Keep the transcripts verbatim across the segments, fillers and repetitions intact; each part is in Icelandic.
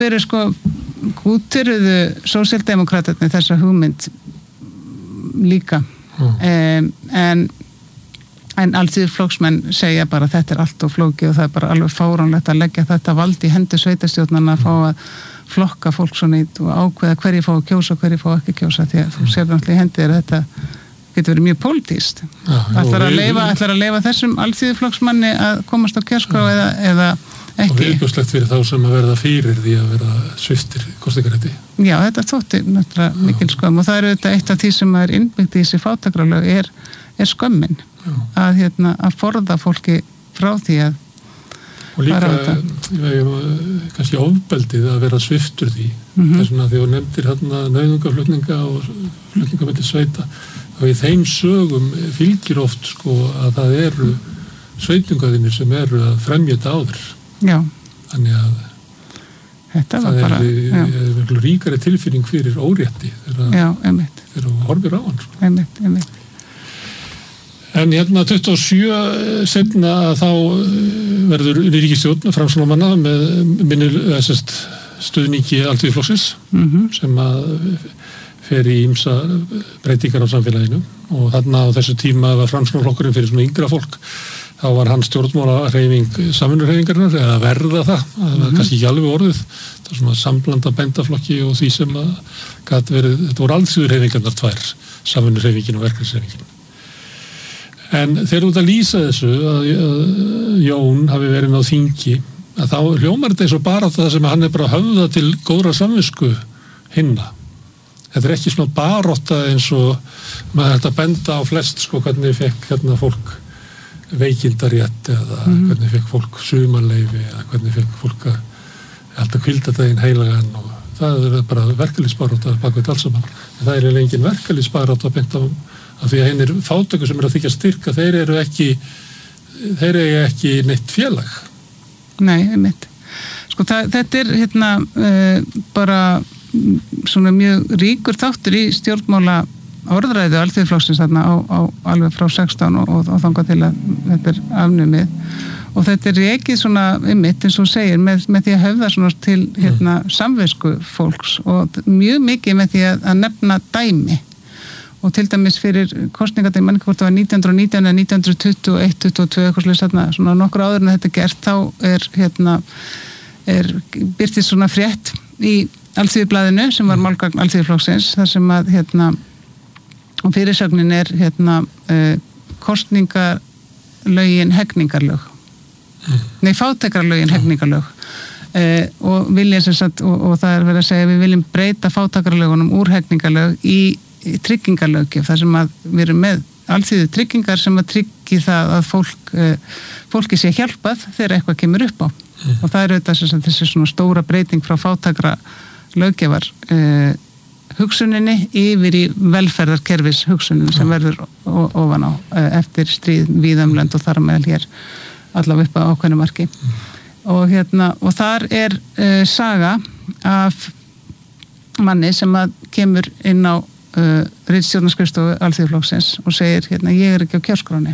verið sko útyrðu sósíaldemókratarnir þessa hugmynd líka mm. um, en en alþýðuflokksmenn segja bara að þetta er allt og flókið og það er bara alveg fáránlegt að leggja þetta vald í hendur sveitarstjórnarna að fá að flokka fólk svo nýtt og ákveða hverju fá að kjósa og hverju fá ekki kjósa því að þú sér náttúrulega í hendi er þetta getur verið mjög pólitískt. Ætlar að leifa, ætlar að leifa þessum alþýðuflokksmanni að komast á kjörskrá eða, eða ekki. Og viðbjóðslegt fyrir þá sem að verða fyrir því að verða sviptir kosningarétti. Já, þetta þótti náttúrulega mikil skömm og það er auðvitað eitt af því sem er innbyggt í þessi fátækralög er, er skömmin að, hérna, að forða fólki frá því að og líka kannski ofbeldið að vera sviptur því mm-hmm. þess vegna því þú nefndir hérna nauðungaflutninga og flutninga milli sveita og í þeim sögum fylgir oft sko að það eru sveitungaðinir sem eru að fremja þetta áður. Já. Þannig að þetta það bara, er, er ríkari tilfinning fyrir órétti þegar þú horfir á hann. Sko. Einmitt, einmitt. En hérna tuttugu og sjö seinna þá verður ríkisstjórn framsóknarmanna með minni stuðningi alþýðuflokksins mm-hmm. sem að fer í ýmsa breytingar á samfélaginu og þarna á þessu tíma var framsóknarflokkurinn fyrir svona yngra fólk þá var hann stjórnmálahreyfing samvinnuhreyfingarinnar eða verða það, það var mm-hmm. kannski ekki alveg orðið það var svona samblanda bændaflokki og því sem að gat verið, þetta voru alþýðuhreyfingarnar tvær, samvinnuhreyfingin og verkalýðshreyfingin. En þegar út að lýsa þessu að, að Jón hafi verið á þingi að þá hljómar þetta eins og bara það sem hann er bara að höfða til góðra samvisku hinna. Þetta er ekki svona barótta eins og maður hægt að benda á flest sko hvernig fekk hérna fólk veikindarétt eða mm. hvernig fekk fólk sumarleyfi eða hvernig fekk fólk að alltaf hvíldardaginn heilagan og það er bara verkalýðsbarótta bakveit alls saman. En það er engin verkalýðsbarótta beint á af því að hennir fátöku sem eru að þykja styrka þeir eru ekki þeir eru ekki neitt félag. Nei, einmitt. Sko það, þetta er hérna uh, bara svona mjög ríkur þáttur í stjórnmála orðræðu alþýðuflokksins þarna á, á alveg frá sextán og, og, og þangað til að þetta er afnumið og þetta er ekki svona einmitt eins og segir með, með því að höfða svona til hérna mm. samvisku fólks og mjög mikið með því að, að nefna dæmi og til dæmis fyrir kosningadegi mann hvort það var nítján hundruð og nítján eða nítján hundruð tuttugu og eitt, tuttugu og tvö eitthvað slags þarna svona nokkur áður en þetta er gert þá er hérna er birtist svona frétt í Alþýðublaðinu sem var málgagn Alþýðuflokksins þar sem að hérna og fyrirsögnin er hérna uh, kosningalögin hegningarlög mm. nei fátækralögin hegningarlög uh, og vilja sem sagt og, og það er verið að segja við viljum breyta fátækralögunum úr hegningarlög í tryggingarlöggjöf þar sem að við erum með alþýðu tryggingar sem að tryggi það að fólk, fólki sé hjálpað þegar eitthvað kemur upp á mm. og það er auðvitað þessi svona stóra breyting frá fátækra löggjöfar uh, hugsuninni yfir í velferðarkerfis hugsuninni sem verður ofan á uh, eftir stríð víðamlönd og þar meðal hér allavega upp á ákveðnu marki mm. og hérna og þar er uh, saga af manni sem að kemur inn á Uh, ritstjórnarskrifstofu Alþýðuflokksins og segir hérna ég er ekki á kjörskráni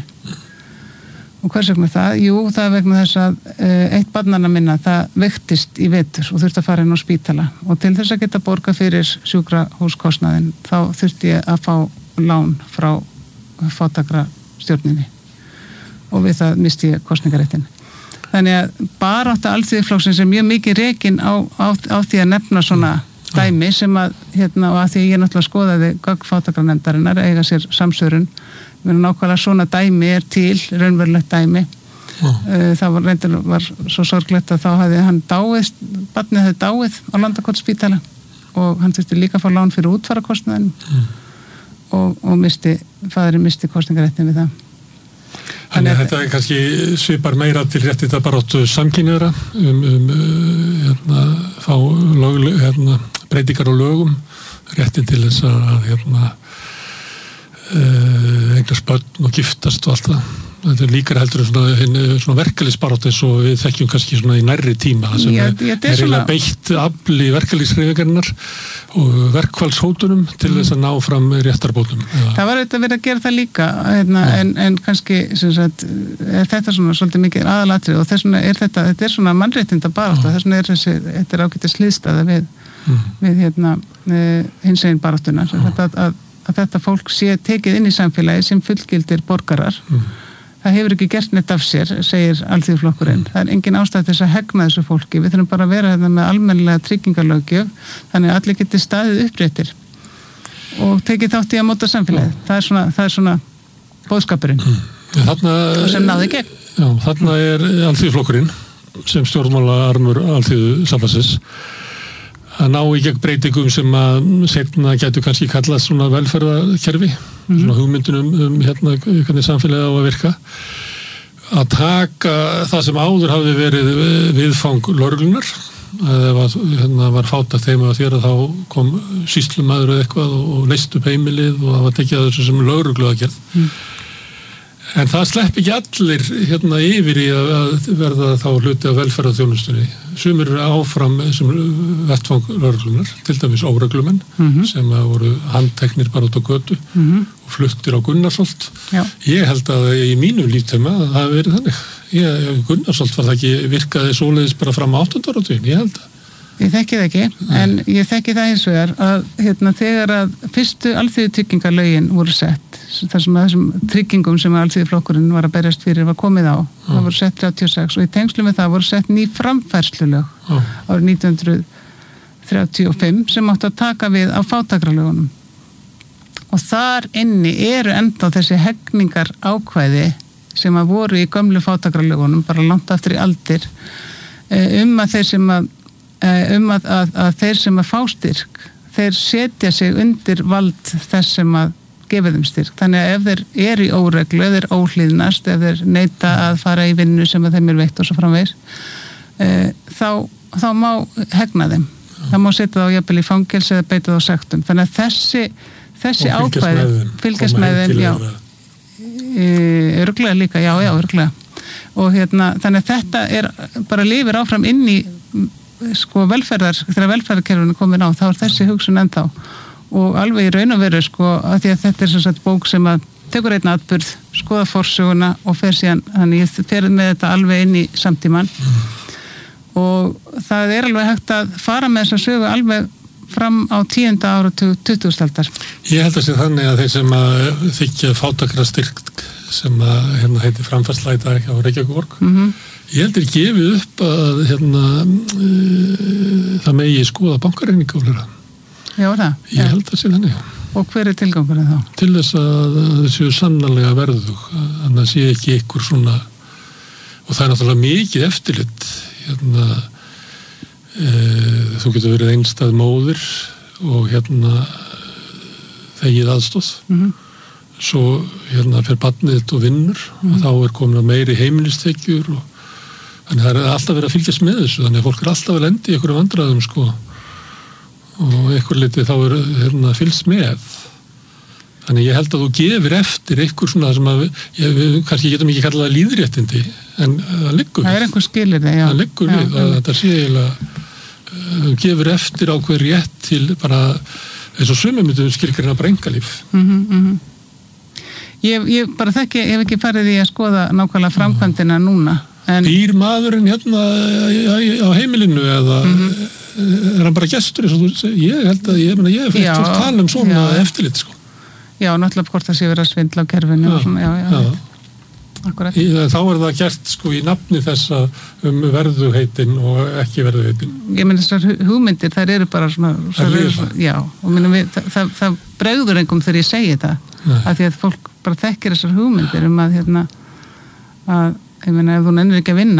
og hvers vegna það? Jú, það er vegna þess að uh, eitt barnanna minna það veiktist í vetur og þurfti að fara inn á spítala og til þess að geta borga fyrir sjúkrahúskostnaðinn þá þurfti ég að fá lán frá fátækra stjórninni og við það misti ég kosningaréttin. Þannig að barátta Alþýðuflokksins er mjög mikið rekin á, á, á því að nefna svona dæmi sem að, hérna, og að því ég náttúrulega skoðaði gögn fátækranefndarinnar eiga sér samsörun, við nákvæmlega svona dæmi er til, raunverulegt dæmi uh. það var reyndar var svo sorglegt að þá hafði hann dáið barnið hefði dáið á Landakotsspítala og hann þurfti líka að fá lán fyrir útfarakostnaðin mm. og, og misti, fæðurinn misti kostningaréttin við það. Þannig að þetta er kannski svipar meira til réttinda baráttu samkynhneigðra um, um hérna, fá lög, hérna, breytingar á lögum, réttin til þess að hérna, uh, eignast börn og giftast og allt það. þetta er líkar heldur svona, svona verkalýðsbarátt eins og við þekkjum kannski svona í nærri tíma sem Já, er, já, þetta er er svona- eiginlega beitt afli verkalýðshreyfingarinnar og verkfallshótunum til þess að ná fram réttarbótum. Það var auðvitað verið að gera það líka hérna, en, en kannski sem sagt, er þetta svona svolítið mikið aðalatrið og þess vegna er þetta, þetta er svona mannréttinda barátta, þess vegna er þessi, þetta er ágætis hliðstæða við, mm. við hérna, hinsegin baráttuna, þetta að, að, að þetta fólk sé tekið inn í samfélagi sem fullgildir borgarar. Mm. Það hefur ekki gert neitt af sér, segir Alþýðuflokkurinn. Mm. Það er engin ástæð til þess að hegna þessu fólki. Við þurfum bara að vera þetta með almennilega tryggingarlöggjöf, þannig að allir geti staðið uppréttir og tekið þátt í að móta samfélagið. Mm. Það er svona, það er svona boðskapurinn. Mm. Þarna, sem náði gegn. Já, þarna er Alþýðuflokkurinn sem stjórnmála armur Alþýðusambandsins að ná í gegn breytingum sem að seinna getur kannski kallað svona velferðarkerfi, mm-hmm. svona hugmyndunum um hérna hvernig samfélagið á að virka, að taka það sem áður hafði verið viðfang lögreglunar, að ef að hérna var fátækt heima á þér að þá kom sýslumaður eða eitthvað og leist upp heimilið og það var tekið að þessu sem lögreglu að gerð. Mm. En það slepp ekki allir hérna yfir í að, að verða þá hluti af velferðarþjónustunni. Sumir eru áfram sem vettfang lögreglunar, til dæmis óreglumenn, mm-hmm. sem voru handteknir bara út á götu mm-hmm. og fluttir á Gunnarsholt. Já. Ég held að í mínu líftíma að það hafi verið þannig. Ég, Gunnarsholt var það ekki virkaði svoleiðis bara fram á áttunda áratuginn, ég held að. Ég þekki það ekki, Nei. en ég þekki það hins vegar að hérna, þegar að fyrstu alþýðutryggingalögin voru sett, þar sem að þessum tryggingum sem Alþýðuflokkurinn var að berjast fyrir var komið á, Já. það voru sett þrjátíu og sex og í tengslum með það voru sett ný framfærslulög Já. árið nítján hundruð þrjátíu og fimm sem áttu að taka við á fátækralögunum. Og þar inni eru ennþá þessi hegningar ákvæði sem að voru í gömlu fátækralögunum, bara langt aftur í aldir, um að þeir sem að um að, að, að þeir sem að fá styrk þeir setja sig undir vald þess sem að gefa þeim styrk. Þannig að ef þeir eru í óreglu, ef þeir óhlýðnast, ef þeir neita að fara í vinnu sem að þeim er veitt og svo framvegis, e, þá, þá má hegna þeim. Það má setja þá jafnvel í fangelsi eða beita þá sektum. Þannig að þessi, þessi ákvæði fylgjast með þeim, já, e, örglega líka, já, já, örglega. Og hérna, þannig að þetta er bara lifir áfram inn í sko velferðar, þegar velferðarkerfinu komin á, þá er þessi hugsun ennþá og alveg í raun og veru sko að því að þetta er sem sagt bók sem að tekur einn atburð, skoða forsöguna og fer síðan, þannig ég fer með þetta alveg inn í samtíman mm. og það er alveg hægt að fara með þessa sögu alveg fram á tíunda áratug tuttugustu aldar. Ég held að sé þannig að þeir sem að þykja fátækra styrk sem að hérna heiti framfærsla í dag á Reykjavík mm-hmm. Ég heldur gefið upp að hérna, e, það megi skoða bankareikninga og fleira. Já, það? Ég ja. held að sé þannig, já. Og hver er tilgangurinn þá? Til þess að það séu sannarlega verðug, að það sé ekki ykkur svona, og það er náttúrulega mikið eftirlit. Hérna, e, þú getur verið einstæð móðir og hérna þegið aðstóð. Mm-hmm. Svo hérna fer barnið og vinnur mm-hmm. og þá er komin að meiri heimilistekjur og þannig það er alltaf verið að fylgjast með þessu, þannig að fólk er alltaf að lendi í einhverju vandræðum sko og einhver liti þá er hérna fylgst með. Þannig ég held að þú gefir eftir einhver svona sem að ég, við kannski getum ekki kallað líðréttindi en það liggur við. Það er einhver skilyrði, já. Það liggur já, við að þetta sé eiginlega þú gefur eftir á hver rétt til bara eins og sumum myndum skilgreina bara engalíf. Mhm, mhm. Ég, ég bara þekki, ég hef ekki farið í að skoða nákvæmlega framkvæmdina núna. En býr maðurinn hérna á heimilinu eða mm-hmm. er hann bara gestur eins og þú segir, ég held að ég, ég hef fyrir að tala um svona já. eftirlit sko. Já, náttúrulega hvort það sé verið að svindla á kerfinu já, og svona, já, já, já. Akkurat. Í, þá er það gert sko í nafni þessa um verðugheitin og ekki verðugheitin. Ég minn þessar hugmyndir, þær eru bara svona, það eru svona já, og minnum við, það, það, það bregður engum þegar ég segi það, af því að fólk bara þekkir þessar hugmyndir um að hérna, að ég meina ef þú nennir ekki að vinna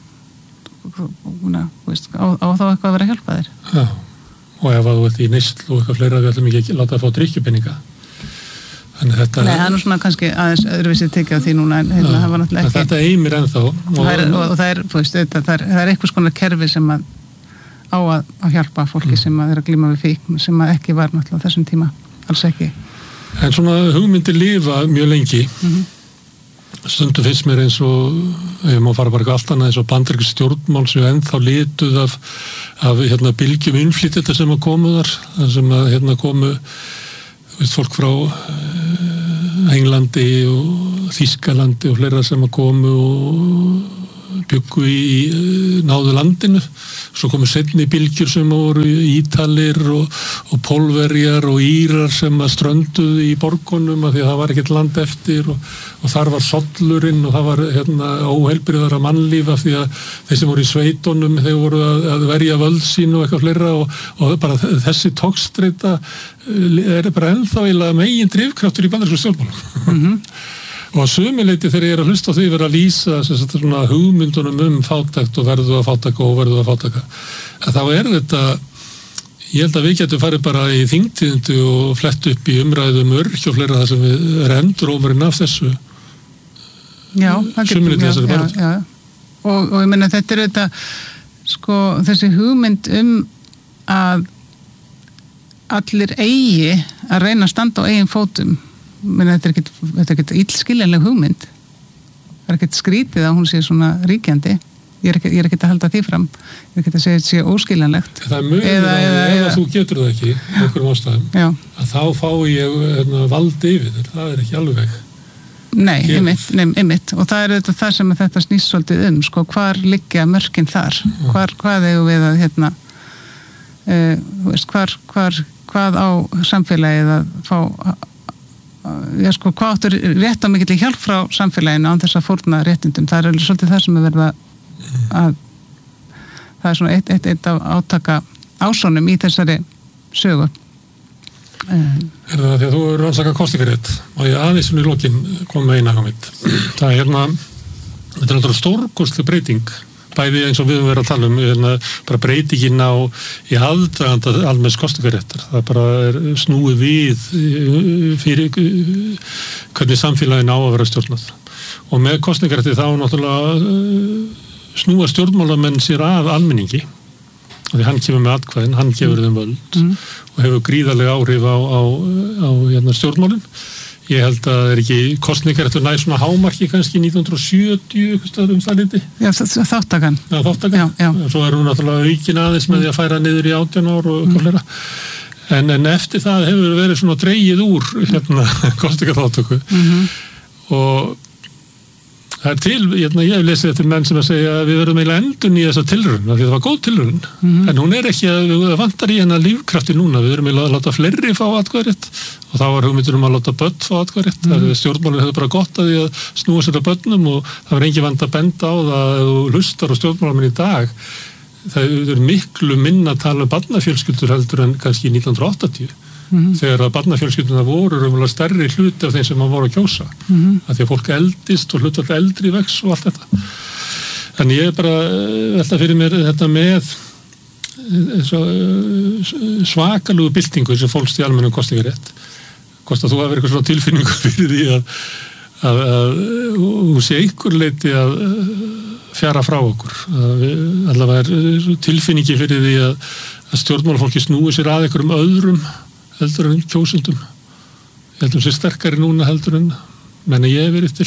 veist, á, á þá eitthvað að vera að hjálpa þér. Já, og ef þú ert í neyslu og eitthvað fleira við ætlum ekki að láta það fá drykkjupeninga. Þannig þetta Nei, það er nú svona kannski aðeins öðruvísið tekið á því núna en hérna, það var náttúrulega ekki. Þetta eimir ennþá. Og, og, það, er, og, og það er, þú veist, það er, það er eitthvað svona kerfi sem að á að, að hjálpa fólki mm. sem að er að glíma við fíkn sem að ekki var náttúrulega þessum tíma, alls ekki. En svona hugmyndir lifa mjög lengi. Mm-hmm. stundum finnst mér eins og ég má fara bara eitthvað allt annað eins og bandarísk stjórnmál sem ennþá lituð af, af hérna, bylgjum innflytjenda sem að komu þar, sem að hérna, komu veist, fólk frá Englandi og Þýskalandi og fleira sem að komu og byggu í náðu landinu. Svo komu seinni bylgjur sem voru Ítalir og, og Pólverjar og Írar sem að strönduðu í borgunum af því að það var ekkert land eftir og, og þar var sollurinn og það var hérna, óheilbrigðara mannlíf af því að þeir sem voru í sveitunum þeir voru að, að verja völd sín og eitthvað fleira og, og bara þessi togstreita er bara ennþá eiginlega megin drifkraftur í bandarískum stjórnmálum. Mm-hmm. Og að sumileyti þegar ég er að hlusta á því verið að lýsa sagt, svona hugmyndunum um fátækt og verðu að fátæka og verðu að fátæka. Að þá er þetta, ég held að við getum farið bara í þingtíðindu og flett upp í umræðum örk og fleira það sem við er endurómurinn af þessu. Já, það getur, já, já, já. Og, og ég menna þetta er þetta, sko, þessi hugmynd um að allir eigi að reyna að standa á eigin fótum. Men þetta er ekkert, þetta er ekkert illskiljanleg hugmynd. Það er ekkert skrítið að hún sé svona ríkjandi. Ég er ekkert, ég er ekkert að halda því fram. Ég er ekkert að segja að þetta sé óskiljanlegt. Það er mögulega að ef eða, þú getur það ekki, einhverjum ástæðum, já. Að þá fái ég hérna, valdi yfir þér. Það er ekki alveg. Nei, einmitt, nei, einmitt. Og það er þetta það sem þetta snýst svolítið um, sko, hvar liggja mörkin þar? Hvar, hvað eigum við að, hérna, uh, þú veist, hvar, hvar, hvað á samfélagið að fá Já, sko, hvað áttur rétt á mikill hjálp frá samfélaginu án þess að fórna réttindum. Það er alveg svolítið það sem er verið að það er svona eitt, eitt, eitt af átaka ásónum í þessari sögu. Er það því að þú eru rannsakað kosningarétt og ég aðeins í lokin kom með eina mitt. Það er hérna þetta er náttúrulega stórkostleg breyting bæði eins og við höfum verið að tala um hérna, bara breytingin á í aðdraganda almenns kosningaréttar. Það bara er snúið við fyrir hvernig samfélagin á að vera stjórnað. Og með kosningarétti þá náttúrulega snúa stjórnmálamenn sér að almenningi. Því hann kemur með atkvæðin, hann gefur þeim völd mm. og hefur gríðarlega áhrif á, á, á hérna, stjórnmálin. Ég held að það er ekki kosningar eftir næst svona hámarki kannski nítján hundruð sjötíu eitthvað um það liti. Já, þáttakan. Já, þáttakan. Já, já. Og svo er hún náttúrulega aukin aðeins með því að færa niður í átján ár og eitthvað fleira. Mm. En, en eftir það hefur verið svona dregið úr hérna kosningaþáttöku. Mm-hmm. Og það er til, hérna, ég hef lesið eftir menn sem að segja að við verðum eiginlega endun í þessa tilraun, af því það var góð tilraun, mm-hmm. en hún er ekki að, við vantar í hennar lífkrafti núna, við verðum eiginlega að láta fleiri fá atkvæðarétt og þá var hugmyndur um að láta börn fá atkvæðarétt, mm-hmm. það er stjórnmálinn hefur bara gott að því að snúa sér að börnum og það var engin vand að benda á það að þú hlustar á stjórnmálamenn í dag, það er miklu minna að tala um barnafjölskyldur heldur en kannski nítján hundruð áttatíu. Mm-hmm. Þegar að barnafjölskylduna voru raunverulega stærri hluti af þeim sem maður voru að kjósa mm-hmm. af því að fólk eldist og hlutfall eldri vex og allt þetta þannig ég er bara velta fyrir mér þetta með svakalugu byltingu sem fólst í almennum kosningarétt hvort að þú hafi eitthvað svona tilfinningu fyrir því að að, að þú sé einhver leiti að fjara frá okkur að við, allavega er tilfinningi fyrir því að, að stjórnmálafólki snúi sér að einhverjum öðrum heldur en kjósundum heldur sér sterkari núna heldur en menna ég hef verið til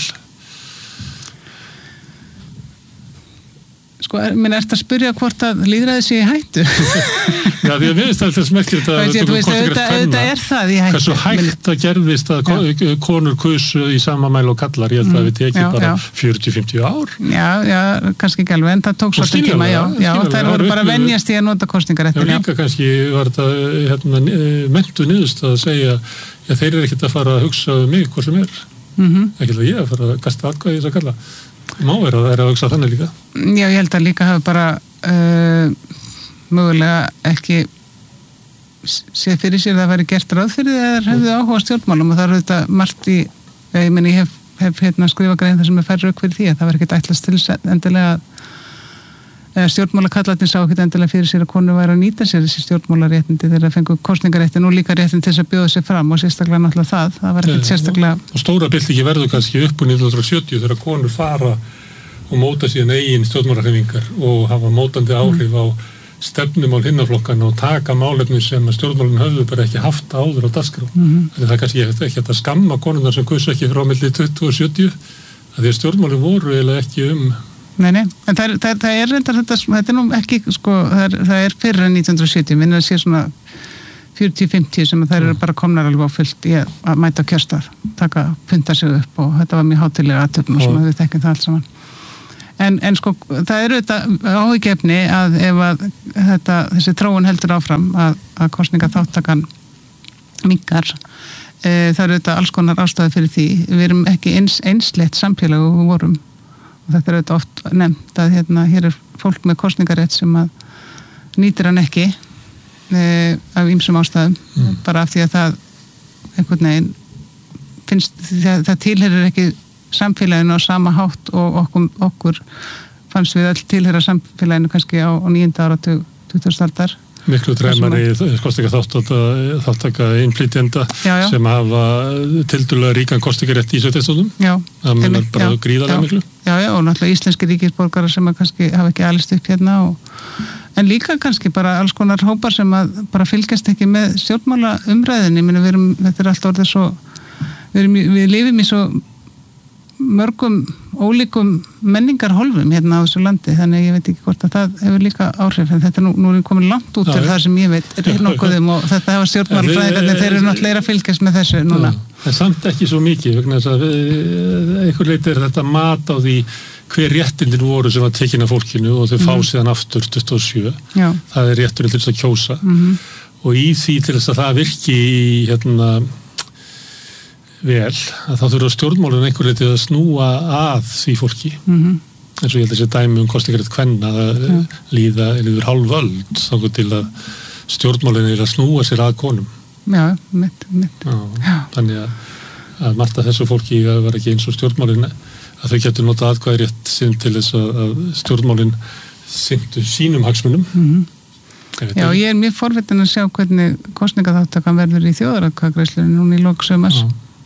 Sko, minn ertu að spyrja hvort að lýðræði sé í hættu? Já, því að við veist alltaf smekkir þetta er það í hættu hversu hægt að gerðist að já. Konur kusu í sama mæli og kallar ég held að mm, við tekið já, bara fjörutíu til fimmtíu ár Já, já, kannski ekki alveg en það tók svolítið tíma, já, já það voru bara venjast í að nota kosningaréttin Já, líka kannski var þetta hérna, mentu niðurst að segja já, þeir eru ekkert að fara að hugsa um mig hvað sem er mm-hmm. ekki að ég að fara að kasta atkvæði þess að kalla má vera að það er að hugsa þannig líka Já, ég held að líka hafa bara uh, mögulega ekki séð fyrir sér að það væri gert ráð fyrir þegar hefðu áhuga stjórnmálum og það eru þetta margt í ég meni, ég hef, hef hérna, skrifað grein þar sem er færri rauk fyrir því að það var ekkert ætlast til endilega stjórnmálakallarnir sá ekkert endilega fyrir sér að konur væri að nýta sér þessi stjórnmálaréttindi þegar það fengu kosningaréttin og líka réttin til þess að bjóða sér fram og sérstaklega náttúrulega það, það var ekkert sérstaklega og stóra byltingi verður kannski upp úr nítján hundruð sjötíu þegar konur fara og móta síðan eigin stjórnmálahreyfingar og hafa mótandi áhrif mm. á stefnumál hinnaflokkana og taka málefni sem stjórnmálin höfðu bara ekki haft áður á dagskrá mm-hmm. það er kannski ekki að skamma konurnar sem kusu ekki frá milli tuttugu og sjötíu að því að stjórnmálin voru eiginlega ekki um Nei, nei, en það er, það er, það er reyndar þetta, þetta er nú ekki, sko, það er, það er fyrir en nítján hundruð sjötíu, minnir að sé svona fjörutíu fimmtíu sem að þær eru bara komnar alveg á fullt í að mæta á kjörstað, taka, punta sig upp og þetta var mjög hátilega aðtöfn og svona við þekkjum það allt saman. En, en sko, það eru þetta áhyggjefni að ef að þetta, þessi þróun heldur áfram að, að kosningaþáttakan minnkar, e, það eru þetta alls konar ástæði fyrir því. Við erum ekki eins, einsleitt samfélag og við vorum. Og þetta er auðvitað oft nefnt að hérna, hér er fólk með kosningarétt sem að nýtir hann ekki e, af ýmsum ástæðum, mm. bara af því að það einhvern veginn finnst, það, það tilherir ekki samfélaginu á sama hátt og okkur, okkur fannst við öll tilhera samfélaginu kannski á, á níunda áratug tuttugustu aldar. Miklu dræmari kosningaþáttaka innflytjenda sem hafa tildulega ríkan kosningarétt í sveitarstjórnum. Það munar bara gríðarlega miklu. Já, já, og náttúrulega íslenski ríkisborgarar sem að kannski hafa ekki alist upp hérna og, en líka kannski bara alls konar hópar sem að bara fylgjast ekki með stjórnmála umræðinni. Minna, við erum, þetta er allt orðið svo, við, erum, við lifum í svo mörgum ólíkum menningarhólfum hérna á þessu landi, þannig ég veit ekki hvort að það hefur líka áhrif, en þetta nú, nú er komin langt út til það sem ég veit er nokkuðum og þetta hafa stjórnmálafræðingarnir, þeir eru náttúrulega að fylgjast með þessu núna. Það er samt ekki svo mikið, vegna þess að einhver leiti er þetta mat á því hver réttindin voru sem var tekin af fólkinu og þau fá mm. síðan aftur tuttugu og sjö. Já. Það er rétturinn til þess að kjósa mm-hmm. og í því til þess að það virki í hérna vel, að þá þurfa stjórnmálun einhver leiti að snúa að því fólki mm-hmm. eins og ég held að sé dæmi um kosningarétt kvenna að ja. líða yfir hálf öld þá til að stjórnmálun er að snúa sér að konum. Já, mitt, mitt. Já, Já. Þannig að, að margt að þessu fólki að vera ekki eins og stjórnmálun að þau getur notað atkvæði rétt sinn til þess að, að stjórnmálun sinntu sínum hagsmunum. Mm-hmm. Já, ég er mjög forvitin að sjá hvernig kosningaþátttakan verður í þjóðaratkvæðagreiðslunni núna í lok sumars.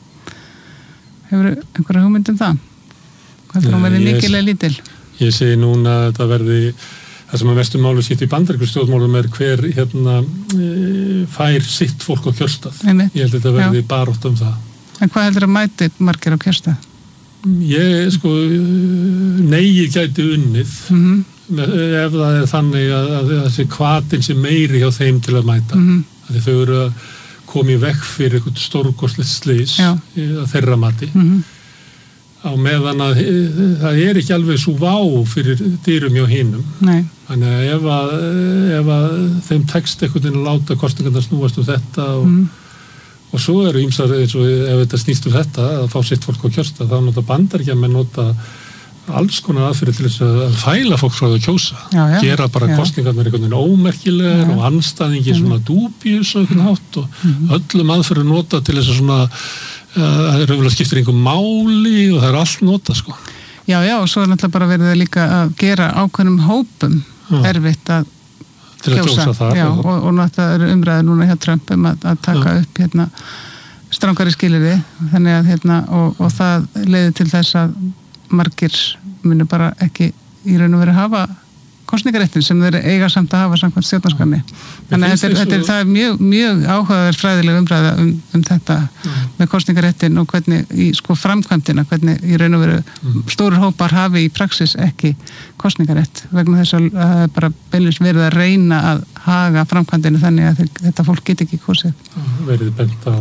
Hefur einhverja hugmynd um það? Hvað er það að verði líkilega lítil? Ég segi núna að það verði, það sem að mestum málu sitt í bandarísku stjórnmálum er hver hérna fær sitt fólk á kjörstað. Einmitt. Ég held að þetta verði barátt um það. En hvað heldur að mæti margir á kjörstað? Ég, sko, negið gæti unnið mm-hmm. ef það er þannig að, að þessi hvatinn sé meiri hjá þeim til að mæta. Mm-hmm. Að þau eru að komið vekk fyrir eitthvað stórkostlegt slys að þeirra mati mm-hmm. á meðan að það er ekki alveg svo vá fyrir dýrum hjá hinum. Nei. Þannig að ef að, ef að þeim tekst einhvern veginn að láta kosningarnar snúast um þetta og, mm. og svo eru ýmsar eins og ef þetta snýst um þetta að fá sitt fólk á kjörstað þá nota Bandaríkjamenn nota alls konar aðferðir til þess að fæla fólk frá það að kjósa. Já, já, gera bara kosningarnar einhvern veginn ómerkilegar já. Og anstæðingi svona dúbíus og einhvern hátt og mm. öllum aðferðir nota til þess að svona það er raunverulega skiptir einhver máli og það er allt nota sko. Já, já, og svo er náttúrulega bara verið líka að gera ákveðnum hópum já. Erfitt að til að kjósa, kjósa þar. Já, og, og náttúrulega eru umræður núna hjá Trump um að, að taka já. Upp hérna strangari skilyrði þannig að hérna og, og það leiði til þess að margir munu bara ekki í raun og veru hafa kosningaréttin sem þeir eiga samt að hafa samkvæmt stjórnarskránni. Þannig að þetta er, þetta er, það er mjög, mjög áhugaverð fræðileg umræða um, um þetta mm. með kosningaréttin og hvernig í sko framkvæmdina, hvernig í raun og veru mm. stórir hópar hafi í praxis ekki kosningarétt vegna þess að það er bara beinlis verið að reyna að haga framkvæmdinu þannig að þetta fólk get ekki kosið. Verið bent á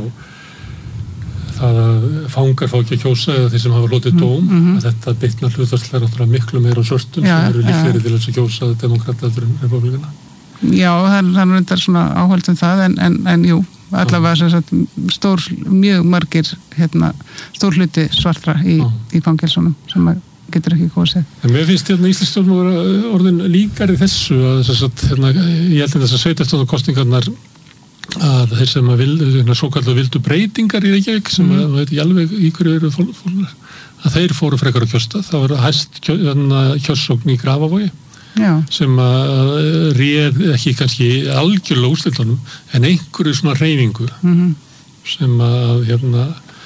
það að fangar fá ekki að kjósa eða þeir sem hafa hlotið dóm mm-hmm. að þetta bitnar hlutfallslega náttúrulega miklu meira á svörtum já, sem eru líklegri til þess að kjósa demokrataður en republikana. Já, það er reyndar svona áhald um það en, en, en jú, allavega sem sagt stór, mjög margir hérna, stór hluti svartra í, í fangelsunum sem getur ekki kosið. En mér finnst hérna Íslensk stjórnmál orðin líkari þessu að þess að hérna, ég held að þess að sveitarstjórnarkosningarnar að þeir sem að vildu, svo kallar vildu breytingar í Reykjavík sem mm. að veit ég alveg í hverju eru fólk að þeir fóru frekar á kjörstað, það var hæst kjörsókn í Grafavogi Já. Sem að réð ekki kannski algjörlega úrslitunum en einhverju svona hreyfingu mm-hmm. sem að hérna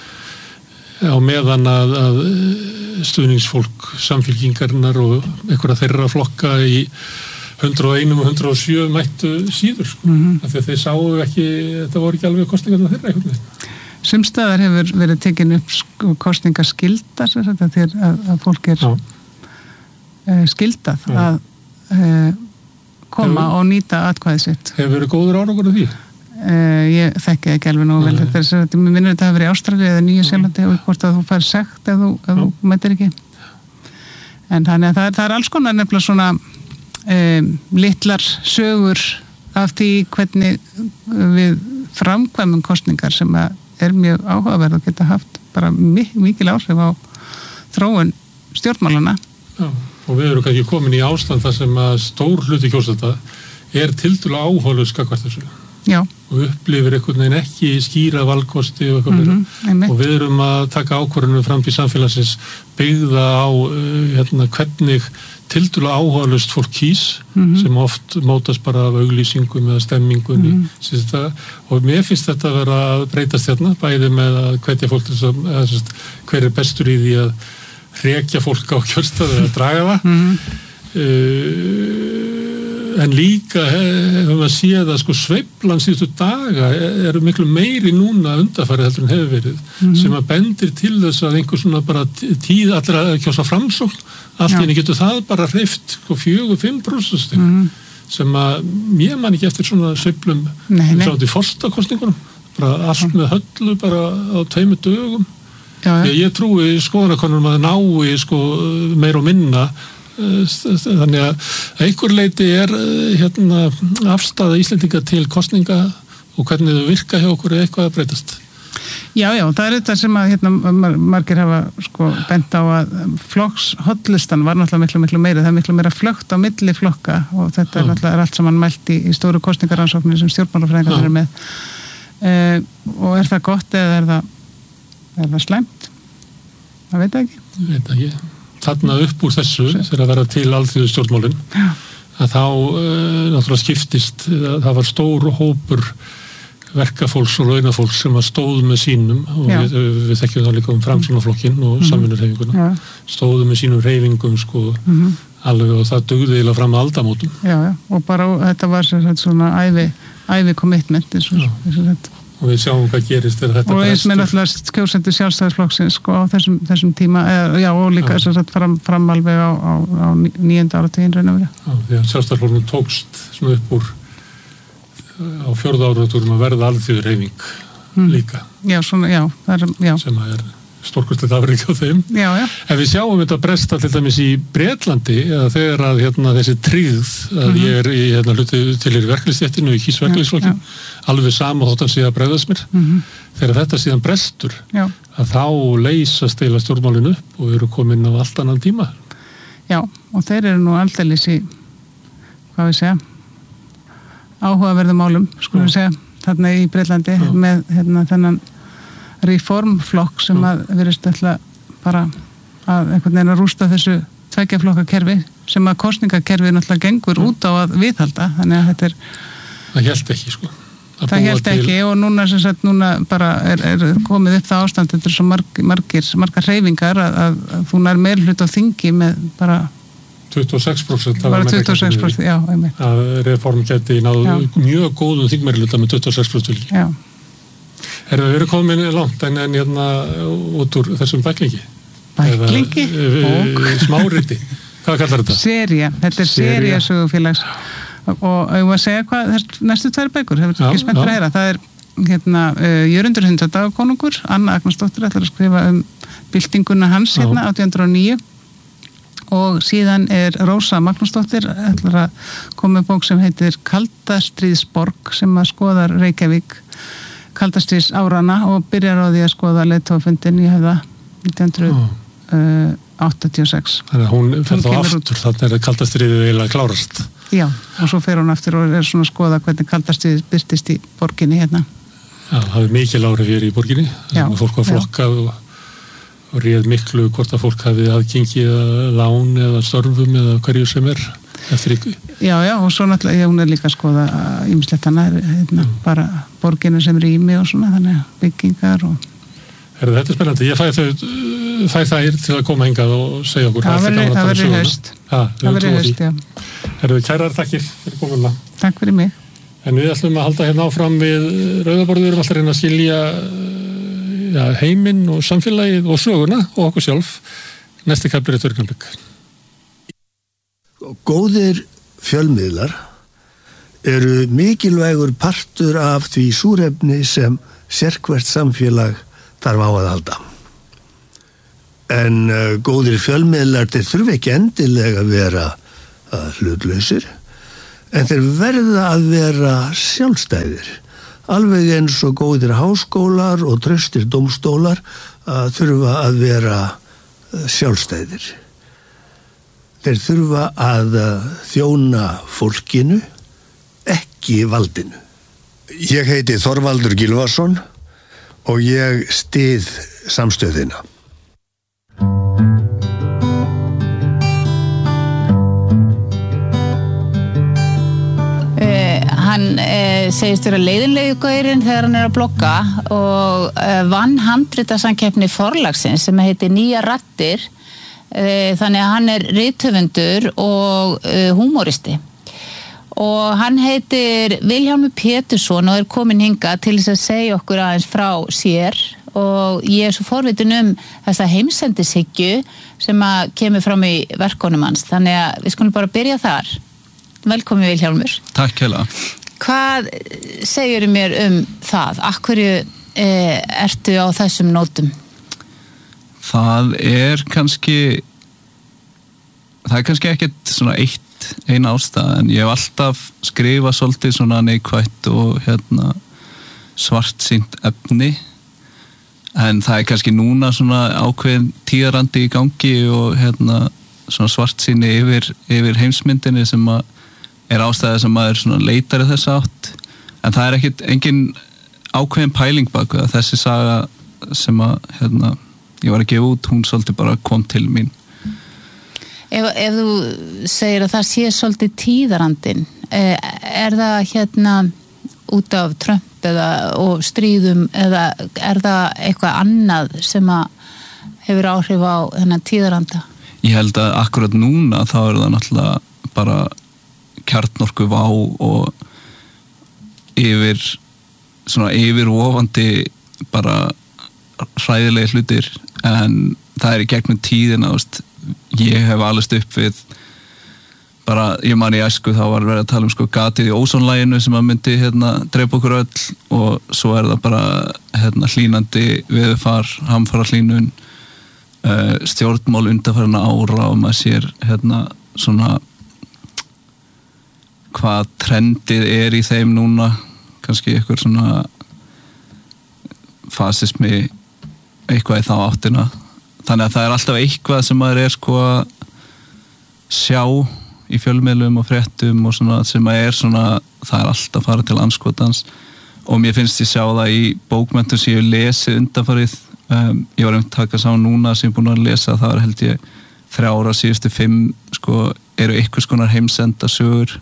á meðan að, að stuðningsfólk samfylkingarinnar og einhverja þeirra flokka í hundrað og eins og hundrað og sjö mættu síður sko. Mm-hmm. Af því að þeir sáu ekki, þetta voru ekki alveg kosningarnar þeirra einhvern veginn. Sumstaðar hefur verið tekin upp sko, kosningaskylda sem sagt að, þér, að, að fólk er uh, skildað Já. að uh, koma hefur, og nýta atkvæðið sitt. Hefur verið góður árangur af því? Uh, ég þekki ekki alveg nógu vel. Þetta er að mér minnur þetta að vera í Ástralíu eða Nýja Sjálandi og hvort að þú fær sekt ef þú, ef þú mætir ekki. En þannig að það er, það er alls konar nefnilega svona um, litlar sögur af því hvernig við framkvæmum kosningar sem að er mjög áhugaverð og geta haft bara mikil áhrif á þróun stjórnmálana. Já, og við erum kannski komin í ástand þar sem að stór hluti kjósenda er tildulega áhugaverð skakvart þessu. Já. Og upplifir einhvern veginn ekki skýra valkosti og eitthvað meira. Mm-hmm, og við erum að taka ákvörðunum fram til samfélagsins byggða á uh, hérna, hvernig tildulega áhugalust fólk kýs mm-hmm. sem oft mótast bara af auglýsingum eða stemmingunni mm-hmm. og mér finnst þetta að vera að breytast hérna, bæði með að hvetja fólk til að, að sérst, hver er bestur í því að hrekja fólk á kjörstað eða draga það mm-hmm. uh, en líka hefur maður séð að sko sveiflan síðustu daga eru miklu meiri núna undanfarið heldur en hefur verið mm-hmm. sem að bendir til þess að einhver svona bara tíð allir að kjósa framsókn allt í henni getur það bara hreift fjögur, fimm prósent mm-hmm. sem að mér man ekki eftir svona sveiflum við sátt í forstakostningunum bara allt mm-hmm. með höllu bara á tveimur dögum já, ja. Ég trúi skoðanakonum að nái sko meira og minna þannig að einhver leiti er hérna afstaða Íslendinga til kosninga og hvernig þau virka hjá okkur er eitthvað að breytast. Já, já, það er þetta sem að hérna, margir hafa sko bent á að flokkshollustan var náttúrulega miklu, miklu meira, það er miklu meira flögt á milli flokka og þetta er náttúrulega er allt saman mælt í, í stóru kosningaransóknir sem stjórnmálafræðingar eru með uh, og er það gott eða er það, er það slæmt? Það veit ekki. Veit ekki. Þarna upp úr þessu þegar að vera til alþjóðu stjórnmálin Já. Að þá uh, náttúrulega skiptist það var stór hópur verkafólks og launafólks sem að stóð með sínum og Já. við, við þekkjum það líka um Framsóknarflokkinn og mm-hmm. samvinnurhreyfinguna stóðu með sínum hreyfingum sko mm-hmm. alveg og það dugði eiginlega fram að aldamótum Já, já, og bara þetta var sér svona ævi, ævi commitment eins og þetta og við sjáum hvað gerist þegar þetta og eins með náttúrulega kjósendur sjálfstæðisflokksins sko á þessum, þessum tíma eða, já og líka þess að fram, fram alveg á, á, á níunda áratuginn raun og verið. Já, því að sjálfstæðisflokknum tókst svona upp úr á fjórða áratugnum að verða alþjóðhreyfing mm. líka. Já, svona, já, það er, já. Sem að er stórkostlegt afrek á þeim. Já, já. En við sjáum þetta bresta til dæmis í Bretlandi eða þegar að hérna þessi tryggð að mm-hmm. ég er í hérna hluti til í verkefnistéttinu og í kýs verkefnisflokkin alveg sama þótt hann sé að bregðast mér mm-hmm. þegar þetta síðan brestur Já. Að þá leysast eila stjórnmálin upp og eru komin á allt annan tíma Já, og þeir eru nú aldeilis í hvað við segja áhugaverðum málum, skulum við segja þarna í Bretlandi Já. Með hérna þennan reformflokk sem Já. Að verist alltaf bara að einhvern veginn að rústa þessu tveggjaflokkakerfi sem að kosningakerfi náttúrulega gengur Já. Út á að viðhalda, þannig að þetta er það hélt ekki sko það hélt ekki til... og núna sem sagt núna bara er, er komið upp það ástand þetta er svo marg, margir, margar hreyfingar að, að, að þú nær meir hlut á þingi með bara tuttugu og sex prósent bara tuttugu og sex prósent, já, einmitt að reform geti náðu mjög góðum þingmeirihluta með tuttugu og sex prósent Já Erum við verið komin langt en, en hérna út úr þessum bæklingi? Bæklingi? Eða smáriti? Hvað kallar þetta? Sería, þetta er sería sögufélags og ég var að segja hvað næstu tvær bækur, hefur ekki spennt að heyra það er hérna uh, Jörundur Hundadaga konungur, Anna Agnarsdóttir ætlar að skrifa um byltinguna hans hérna átján hundruð og níu og síðan er Rósa Magnúsdóttir ætlar að koma með bók sem heitir Kaldastríðsborg sem að skoðar Reykjavík Kaldastríðs árana og byrjar á því að skoða leiðtogafundinn í Höfða nítján hundruð áttatíu og sex Þannig að hún fer þá aftur, þannig er kaldastríðið eiginlega klárast Já, og svo fer hún aftur og er svona að skoða hvernig kaldastríðið byrtist í borginni hérna Já, það er mikil áhrif hér í borginni þannig að fólk var flokkað og, og réð miklu hvort að fólk hafi aðgengi eða lán eða störfum eða hverju sem er eftir ykkur Já, já, og svo náttúrulega hún er líka að skoða ýmislegt annað hérna, mm. bara borginni sem rými og svona þannig að byggingar og Herðu, þetta er spennandi, ég fæ, þau, fæ þær til að koma hingað og segja okkur Það verður í haust Það verður í haust, já Herðu, kærar takkir fyrir komuna Takk fyrir mig En við ætlum að halda hérna áfram við Rauðaborður, við ætlum alltaf að reyna að skilja ja, heiminn og samfélagið og söguna og okkur sjálf. Næsti kapli er törkamblik. Góðir fjölmiðlar eru mikilvægur partur af því súrefni sem sérhvert samfélag þarf á að halda. En uh, góðir fjölmiðlar þeir þurfa ekki endilega að vera uh, hlutlausir, en þeir verða að vera sjálfstæðir. Alveg eins og góðir háskólar og traustir dómstólar uh, þurfa að vera uh, sjálfstæðir. Þeir þurfa að uh, þjóna fólkinu, ekki valdinu. Ég heiti Þorvaldur Gylfason og ég styð samstöðina. Hann eh, segist vera leiðinlegu gaurinn þegar hann er að blogga og eh, vann handritasamkeppni forlagsins sem heitir Nýjar raddir, eh, þannig að hann er rithöfundur og eh, húmóristi og hann heitir Vilhjálmur Pétursson og er kominn hingað til þess að segja okkur aðeins frá sér og ég er svo forvitin um þessa heimsendishyggju sem að kemur fram í verkunum hans, þannig að við skulum bara byrja þar. Velkomin Vilhjálmur. Takk hérlega. Hvað segirðu mér um það? Akkurju eh, ertu á þessum nótum? Það er kannski það er kannski ekkert svona eitt eina ástæða, en ég hef alltaf skrifað svolítið svona neikvætt og hérna svartsýnt efni, en það er kannski núna svona ákveðin tíðarandi í gangi og hérna svona svartsýni yfir, yfir heimsmyndinni sem að er ástæða sem maður svona leitar í þessa átt, en það er ekkit engin ákveðin pæling bak við þessi saga sem að hérna, ég var að gefa út, hún svolítið bara kom til mín. Ef, ef þú segir að það sé svolítið tíðarandin, er það hérna út af Trump eða og stríðum eða er það eitthvað annað sem að hefur áhrif á þennan tíðaranda? Ég held að akkurat núna þá er það náttúrulega bara kjarnorku vá og yfir svona yfirvofandi bara hræðilegi hlutir, en það er í gegnum tíðina, veist, ég hef alist upp við bara, ég man í æsku þá var verið að tala um sko gatið í ósonlaginu sem að myndi hérna drepa okkur öll og svo er það bara hérna hlýnandi veðurfar, hamfara hlýnun, uh, stjórnmál undanfarna ára og maður sér hérna svona hvað trendið er í þeim núna, kannski eitthvað svona fasismi eitthvað í þá áttina, þannig að það er alltaf eitthvað sem maður er sko að sjá í fjölmiðlum og fréttum og svona sem að er svona, það er alltaf að fara til andskotans og mér finnst ég sjá það í bókmenntum sem ég lesi undanfarið, um, ég var um taka sá núna sem ég er búin að lesa, það var held ég þrjára síðustu fimm sko eru einhvers konar heimsenda sögur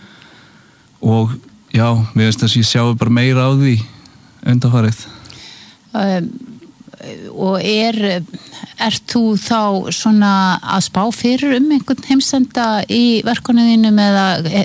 og já, mér finnst þess að ég sjáu bara meira á því undanfarið. Um, og er ert þú þá svona að spá fyrir um einhvern heimsenda í verkunum þínum eða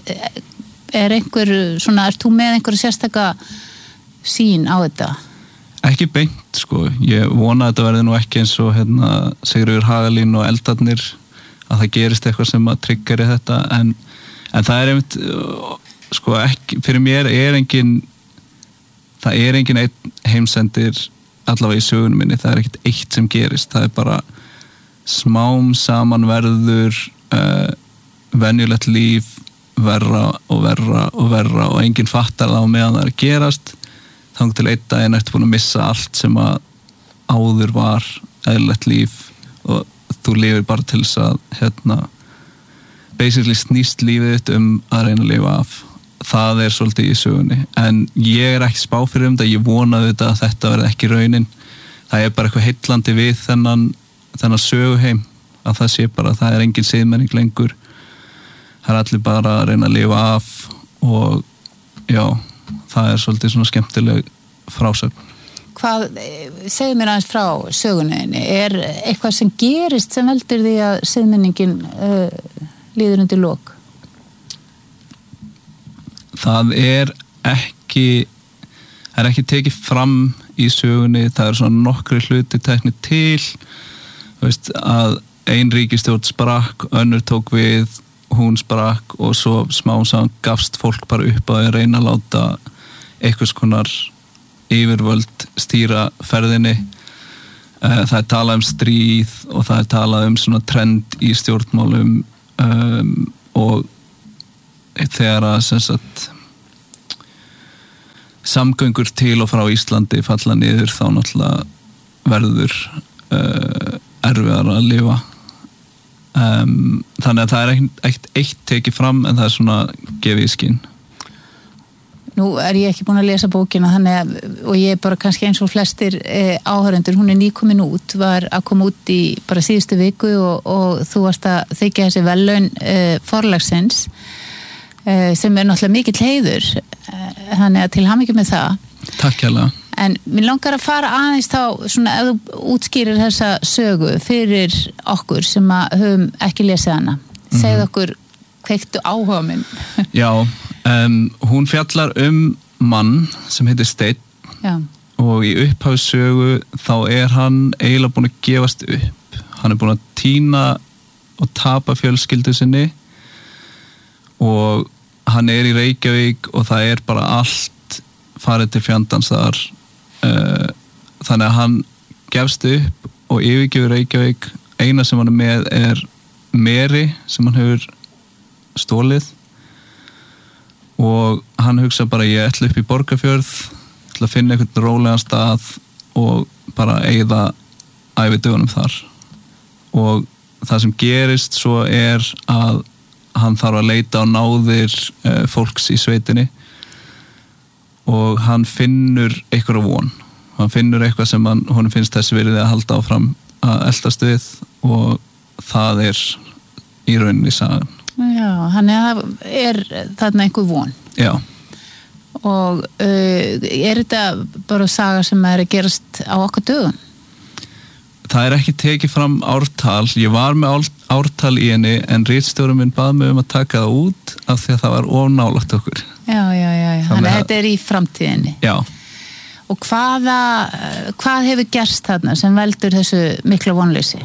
er einhver svona, ert þú með einhver sérstaka sýn á þetta? Ekki beint sko, ég vona að þetta verði nú ekki eins og hérna Sigríður Hagalín og eldarnir að það gerist eitthvað sem að triggeri þetta, en, en það er einmitt sko ekki, fyrir mér er engin það er engin einn heimsendir allavega í sögunum minni, það er ekkert eitt sem gerist, það er bara smám saman verður uh, venjulegt líf verra og verra og verra og enginn fattar það á meðan það er að gerast, þangað til einn daginn ertu búin að missa allt sem að áður var eðlilegt líf og þú lifir bara til þess að hérna basically snýst lífið þitt um að reyna að lifa af. Það er svolítið í sögunni, en ég er ekki spá fyrir um þetta, ég vonaði þetta að þetta verði ekki raunin, það er bara eitthvað heillandi við þennan, þennan söguheim, að það sé bara, það er engin siðmenning lengur, það er allir bara að reyna að lifa af og já, það er svolítið svona skemmtileg frásögn. Hvað, segðu mér aðeins frá sögunni, er eitthvað sem gerist sem veldur því að siðmenningin uh, líður undir lok? Það er ekki það er ekki tekið fram í sögunni, það er svona nokkri hluti teknir til, þú veist, að ein ríkisstjórn sprakk, önnur tók við, hún sprakk og svo smá saman gafst fólk bara upp að reyna að láta einhvers konar yfirvöld stýra ferðinni. Það er talað um stríð og það er talað um svona trend í stjórnmálum um, og þegar að sem sagt samgöngur til og frá Íslandi falla niður þá náttúrulega verður uh, erfiðar að lifa. Um, þannig að það er eitt, eitt, eitt tekið fram en það er svona gefið í skinn. Nú er ég ekki búin að lesa bókina þannig að, og ég er bara kannski eins og flestir eh, áhörendur, hún er nýkomin út, var að koma út í bara síðustu viku og, og þú varst að þykja þessi verðlaun eh, forlagsins eh, sem er náttúrulega mikill heiður, eh, þannig að til hamingju með það. Takk hérlega. En mér langar að fara aðeins þá, svona ef þú útskýrir þessa sögu fyrir okkur sem að höfum ekki lesið hana. Mm-hmm. Segð okkur, kveiktu áhuga minn. Já, um, hún fjallar um mann sem heitir Steinn. Já. Og í upphafssögu þá er hann eiginlega búinn að gefast upp. Hann er búinn að týna og tapa fjölskyldu sinni og hann er í Reykjavík og það er bara allt farið til fjandans þar. Uh, þannig að hann gefst upp og yfirgefur Reykjavík. Eina sem hann er með er meri sem hann hefur stólið og hann hugsa bara ég ætla upp í Borgarfjörð, ætla að finna einhvern rólegan stað og bara eyða ævidögunum þar. Og það sem gerist svo er að hann þarf að leita á náðir uh, fólks í sveitinni og hann finnur eitthvað von. Hann finnur eitthvað sem hann, honum finnst þess virði að halda áfram að eldast við og það er í rauninni sagan. Já, hann er, er þarna einhver von. Já. Og uh, er þetta bara saga sem er að gerast á okkar dögum? Það er ekki tekið fram ártal. Ég var með ártal í henni en ritstjóri minn bað mig um að taka það út af því að það var of nálægt okkur. Já, já, já. já. Þannig að þetta er í framtíðinni. Já. Og hvaða, hvað hefur gerst þarna sem veldur þessu mikla vonleysi?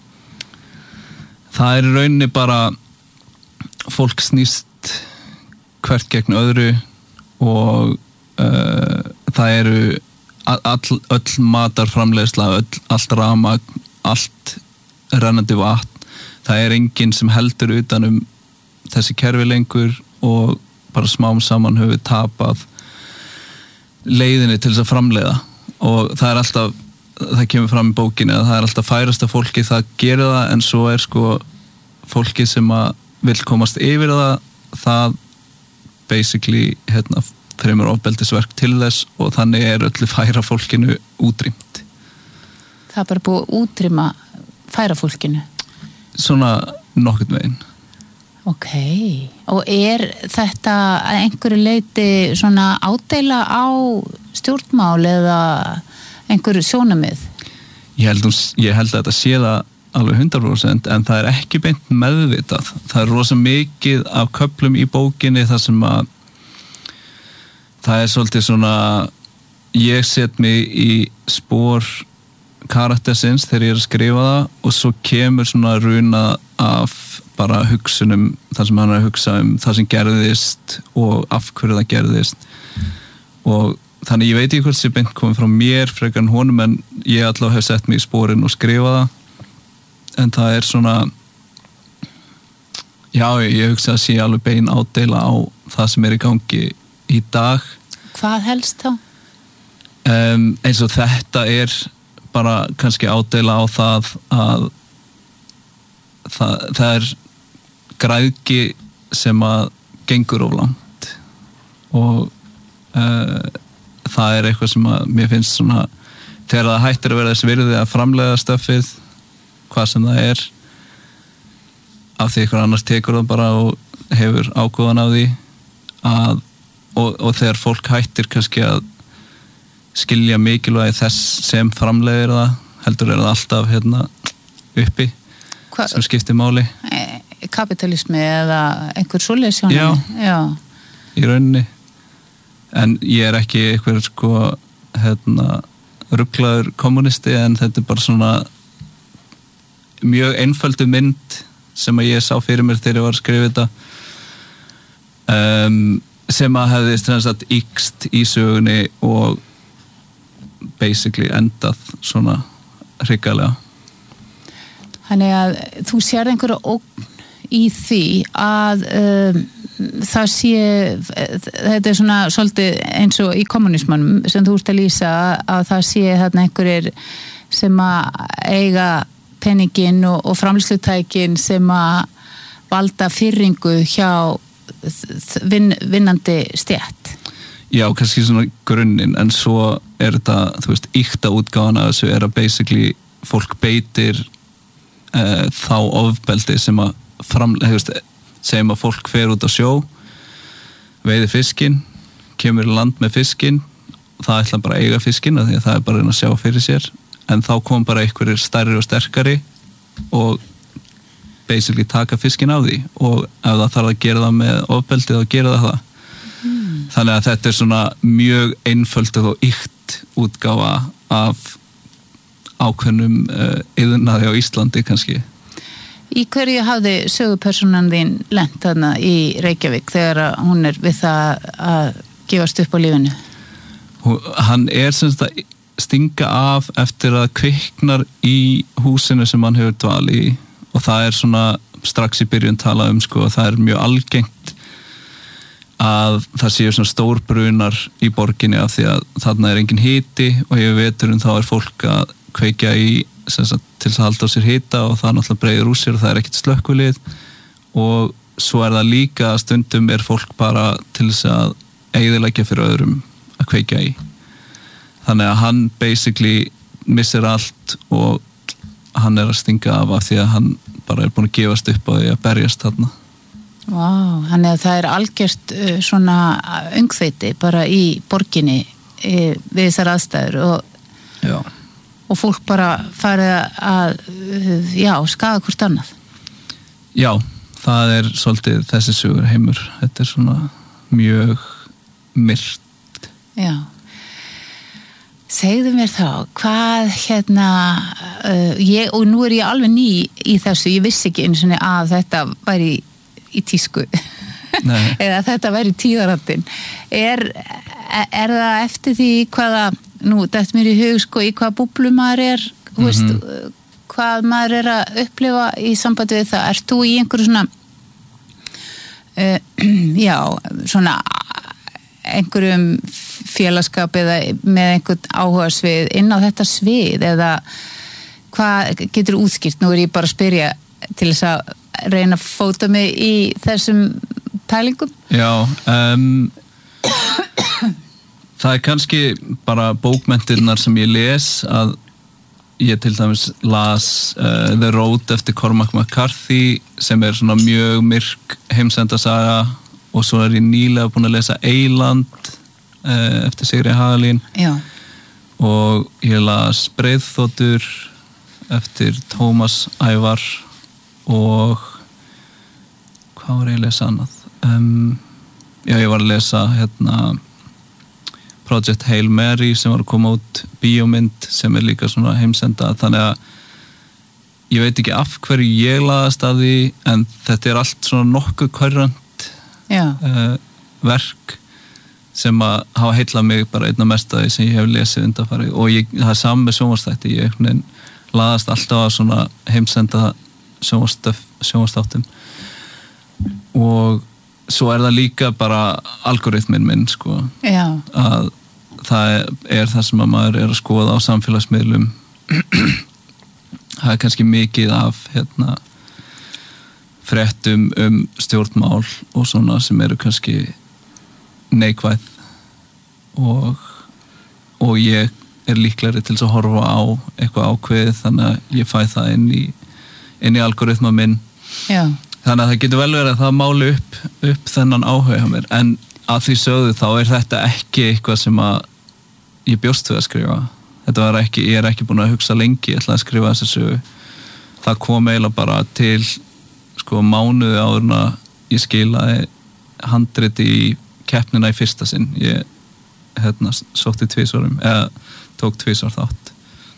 Það er í rauninni bara fólk snýst hvert gegn öðru og uh, það eru all, öll matarframleiðsla, öll, allt rafmagn, allt rennandi vatn. Það er enginn sem heldur utan um þessi kerfi lengur og bara smám saman höfum við tapað leiðinni til þess að framleiða og það er alltaf, það kemur fram í bókinni að það er alltaf færasta fólki það gerir það en svo er sko fólki sem að vill komast yfir það, það basically hérna fremur ofbeldisverk til þess og þannig er öllu færa fólkinu útrýmt. Það er bara búið að útrýma færa fólkinu? Svona nokkurn veginn. Ok, og er þetta að einhverju leiti svona ádeila á stjórnmál eða einhverju sjónamið? Ég held, ég held að þetta sé það alveg hundrað prósent en það er ekki beint meðvitað. Það er rosa mikið af köflum í bókinni þar sem að það er svolítið svona ég set mig í spor karaktersins þegar ég er að skrifa það og svo kemur svona runa af bara hugsunum, það sem hann er að hugsa um það sem gerðist og af hverju það gerðist og þannig ég veit ekki hvort sem beint komið frá mér frekar en honum en ég allavega hef sett mig í sporin og skrifa það en það er svona já, ég hugsa að sé alveg bein ádeila á það sem er í gangi í dag. Hvað helst þá? Um, eins og þetta er bara kannski ádeila á það að það, það er græðgi sem að gengur of langt og uh, það er eitthvað sem að mér finnst svona þegar það hættir að vera þess virði að framleiða stöffið hvað sem það er af því einhver annars tekur það bara og hefur ágóðan af því að, og, og þegar fólk hættir kannski að skilja mikilvægi þess sem framleiðir það heldur er það alltaf hérna uppi Hva? Sem skiptir máli kapitalismi eða einhver svoleiðis sjónarmið? Já, Já, í rauninni en ég er ekki einhver sko hérna rugglaður kommunisti en þetta er bara svona mjög einföldu mynd sem að ég sá fyrir mér þegar ég var að skrifa þetta um, sem að hefði strensat ykst í sögunni og basically endað svona hrikalega. Þannig að þú sér einhverja ógn í því að um, það sé, þetta er svona svolítið eins og í kommunismanum sem þú ert að lýsa að það sé þarna einhverjir sem að eiga peningin og, og framlýslutækin sem að valda firringu hjá vin, vinnandi stétt. Já, kannski svona grunninn, en svo er þetta, þú veist, ykta útgáfan af þessu er að basically fólk beitir uh, þá ofbeldi sem að framlega, þú veist, segjum að fólk fer út á sjó, veiði fiskinn, kemur í land með fiskinn, það ætla bara að eiga fiskinn af því að það er bara að sjá fyrir sér, en þá kom bara einhverjir stærri og sterkari og basically taka fiskinn af því og ef það þarf að gera það með ofbeldi þá gera það það. Mm. Þannig að þetta er svona mjög einfölduð og ýkt útgáfa af ákveðnum uh, iðnaði á Íslandi kannski. Í hverju hafði sögupersonan þín lent þarna í Reykjavík þegar hún er við það að gefast upp á lífinu? Hann er sem sagt að stinga af eftir að kviknar í húsinu sem hann hefur dvalið í og það er svona strax í byrjun talað um sko, það er mjög algengt að það séu svona stórbrunar í borginni af því að þarna er engin hiti og yfir veturinn þá er fólk að kveikja í sagt, til að halda á sér hita og það náttúrulega breiður úr sér og það er ekkert slökkvilið og svo er það líka að stundum er fólk bara til þess að eyðileggja fyrir öðrum að kveikja í. Þannig að hann basically missir allt og hann er að stinga af af því að hann bara er búin að gefast upp á því að berjast þarna. Vá, wow, þannig að það er algjört uh, svona öngþveiti bara í borginni uh, við þessar aðstæður og, og fólk bara farið að uh, já, skaða hvort annað. Já, það er svolítið þessi sögur heimur. Þetta er svona mjög myrt. Já. Segðu mér þá, hvað hérna, uh, ég, og nú er ég alveg ný í þessu, ég vissi ekki einu svona að þetta væri í, í tísku, eða þetta væri tíðarandinn. Er, er það eftir því hvaða, nú þetta mér í hug sko, í hvaða búblu maður er, mm-hmm. veist, hvað maður er að upplifa í sambandi við það? Ert þú í einhverju svona, uh, já, svona einhverjum félagskap eða með einhvern áhuga svið inn á þetta svið eða hvað getur útskýrt? Nú er ég bara að spyrja til þess að reyna að fóta mig í þessum pælingum. Já, um, það er kannski bara bókmenntirnar sem ég les að ég til dæmis las uh, The Road eftir Cormac McCarthy sem er svona mjög myrk heimsendasaga og svo er ég nýlega búin að lesa Eyland uh, eftir Sigríði Hagalín. Já. Og ég las Breiðþotur eftir Tómas Ævar og hvað var ég að lesa annað? Um, já, ég var að lesa hérna Project Hail Mary sem var að koma út bíómynd sem er líka svona heimsenda þannig að ég veit ekki af hverju ég laðast að því en þetta er allt svona nokkuð körrant uh, verk sem að hafa heillað mig bara einna mest að því sem ég hef lesið undanfarið og ég, það er saman með sjónvarstætti ég laðast alltaf að svona heimsenda sjónvarstáttum og svo er það líka bara algoritminn minn sko Já. Að það er það sem að maður er að skoða á samfélagsmiðlum það er kannski mikið af hérna fréttum um stjórnmál og svona sem eru kannski neikvæð og og ég er líklegri til að horfa á eitthvað ákveðið þannig að ég fæ það inn í inn í algoritma minn. Já. Þannig að það getur vel verið að það máli upp, upp þennan áhuga hjá mér en að því sögðu þá er þetta ekki eitthvað sem að ég bjóst við að skrifa. Þetta var ekki, ég er ekki búin að hugsa lengi ég ætla að skrifa þessu sögu. Það kom eiginlega bara til sko mánuði áður en ég skilaði handriti í keppnina í fyrsta sinn. Ég hérna, sótti tvisvarum eða tók tvisvar þátt.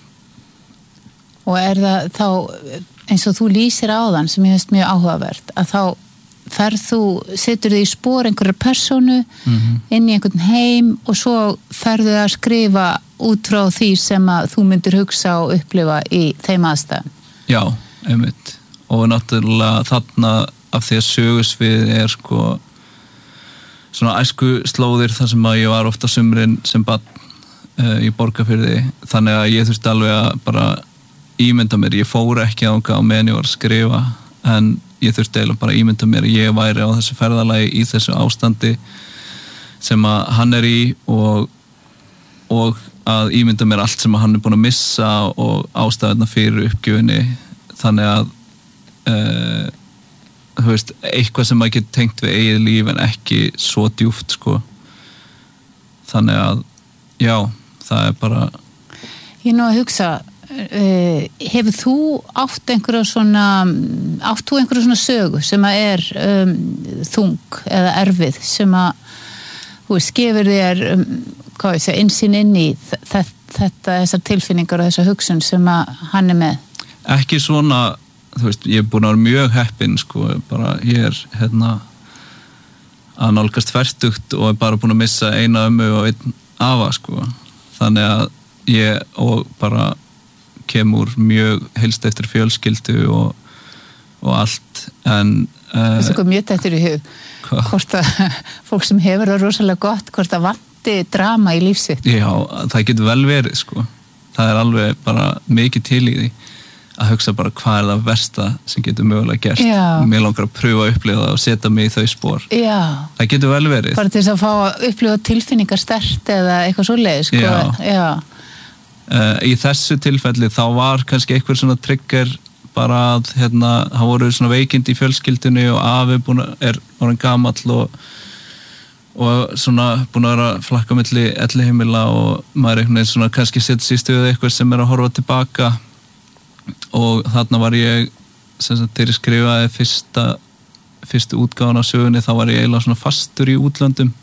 Og er það þá eins og þú lýsir áðan sem ég veist mjög áhugavert að þá ferð þú, setur þig í spor einhverjar persónu mm-hmm. inn í einhvern heim og svo ferðu að skrifa út frá því sem að þú myndir hugsa og upplifa í þeim aðstæðum. Já, einmitt. Og náttúrulega þarna af því að sögusvið er sko svona æsku slóðir þar sem að ég var ofta sumrin sem barn uh, í Borgarfirði, þannig að ég þurfti alveg að bara ímynda mér, ég fór ekki ánga á meðan ég var að skrifa, en ég þurfti eiginlega bara að ímynda mér að ég væri á þessu ferðalagi í þessu ástandi sem að hann er í og, og að ímynda mér allt sem að hann er búin að missa og ástæðuna fyrir uppgjöfinni, þannig að uh, þú veist, eitthvað sem maður getur tengt við eigið líf en ekki svo djúpt sko, þannig að já, það er bara Ég nú að hugsa Uh, hefur þú átt einhverja svona átt þú einhverja svona sögu sem að er um, þung eða erfið sem að þú veist, gefur þér um, hvað ég segja, innsýn inn í þetta, þetta, þessar tilfinningar og þessar hugsun sem að hann er með? Ekki svona, þú veist, ég er búin að vera mjög heppinn sko, bara ég er hérna að nálgast fertugt og er bara búin að missa eina ömmu og einn afa sko, þannig að ég og bara kemur mjög helst eftir fjölskyldu og, og allt en uh, þessu kom mjög eftir í hug hva? Hvort að fólk sem hefur það rosalega gott hvort að vanti drama í lífsitt Já, það getur vel verið sko, það er alveg bara mikið til í því að hugsa bara hvað er það versta sem getur mögulega gert Já. Mér langar að pröfa að upplifa það og setja mig í þau spor Já. Það getur vel verið bara til þess að fá að upplifa tilfinningar sterkt eða eitthvað svoleiðis sko. Já. Já. Uh, í þessu tilfelli þá var kannski eitthvað svona trigger bara að hérna, það voru svona veikindi í fjölskyldunni og afi búin að, er orðinn gamall og, og svona búin að vera að flakka milli elliheimila og maður einhvern veginn svona kannski setja sig í stöðu eitthvað sem er að horfa tilbaka og þarna var ég sem sagt þegar ég skrifaði fyrsta fyrstu útgáfan á sögunni þá var ég eiginlega svona fastur í útlöndum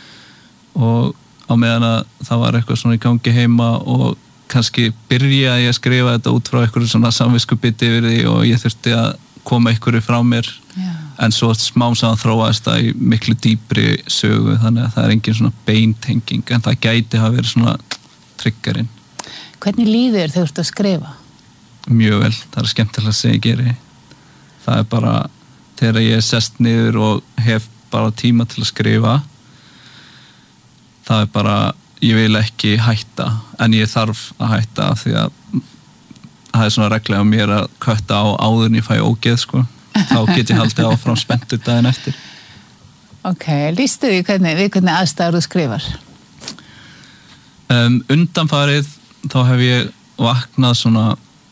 og á meðan að það var eitthvað svona í gangi heima og kannski byrjaði ég að skrifa þetta út frá einhverju svona samviskubiti yfir því og ég þurfti að koma einhverju frá mér Já. En svo smám saman þróaðist það í miklu dýpri sögu þannig að það er engin svona beintenging en það gæti hafa verið svona triggerinn. Hvernig líður þér þegar þú ert að skrifa? Mjög vel, það er skemmtilega sem ég geri. Það er bara þegar ég sest niður og hef bara tíma til að skrifa það er bara ég vil ekki hætta en ég þarf að hætta því að það er svona regla á mér að kötta á áður en ég fæ ógeð sko þá get ég haldið áfram spenntur daginn eftir. Ok, lýstu því hvernig, við hvernig aðstæður þú skrifar? Um, undanfarið þá hef ég vaknað svona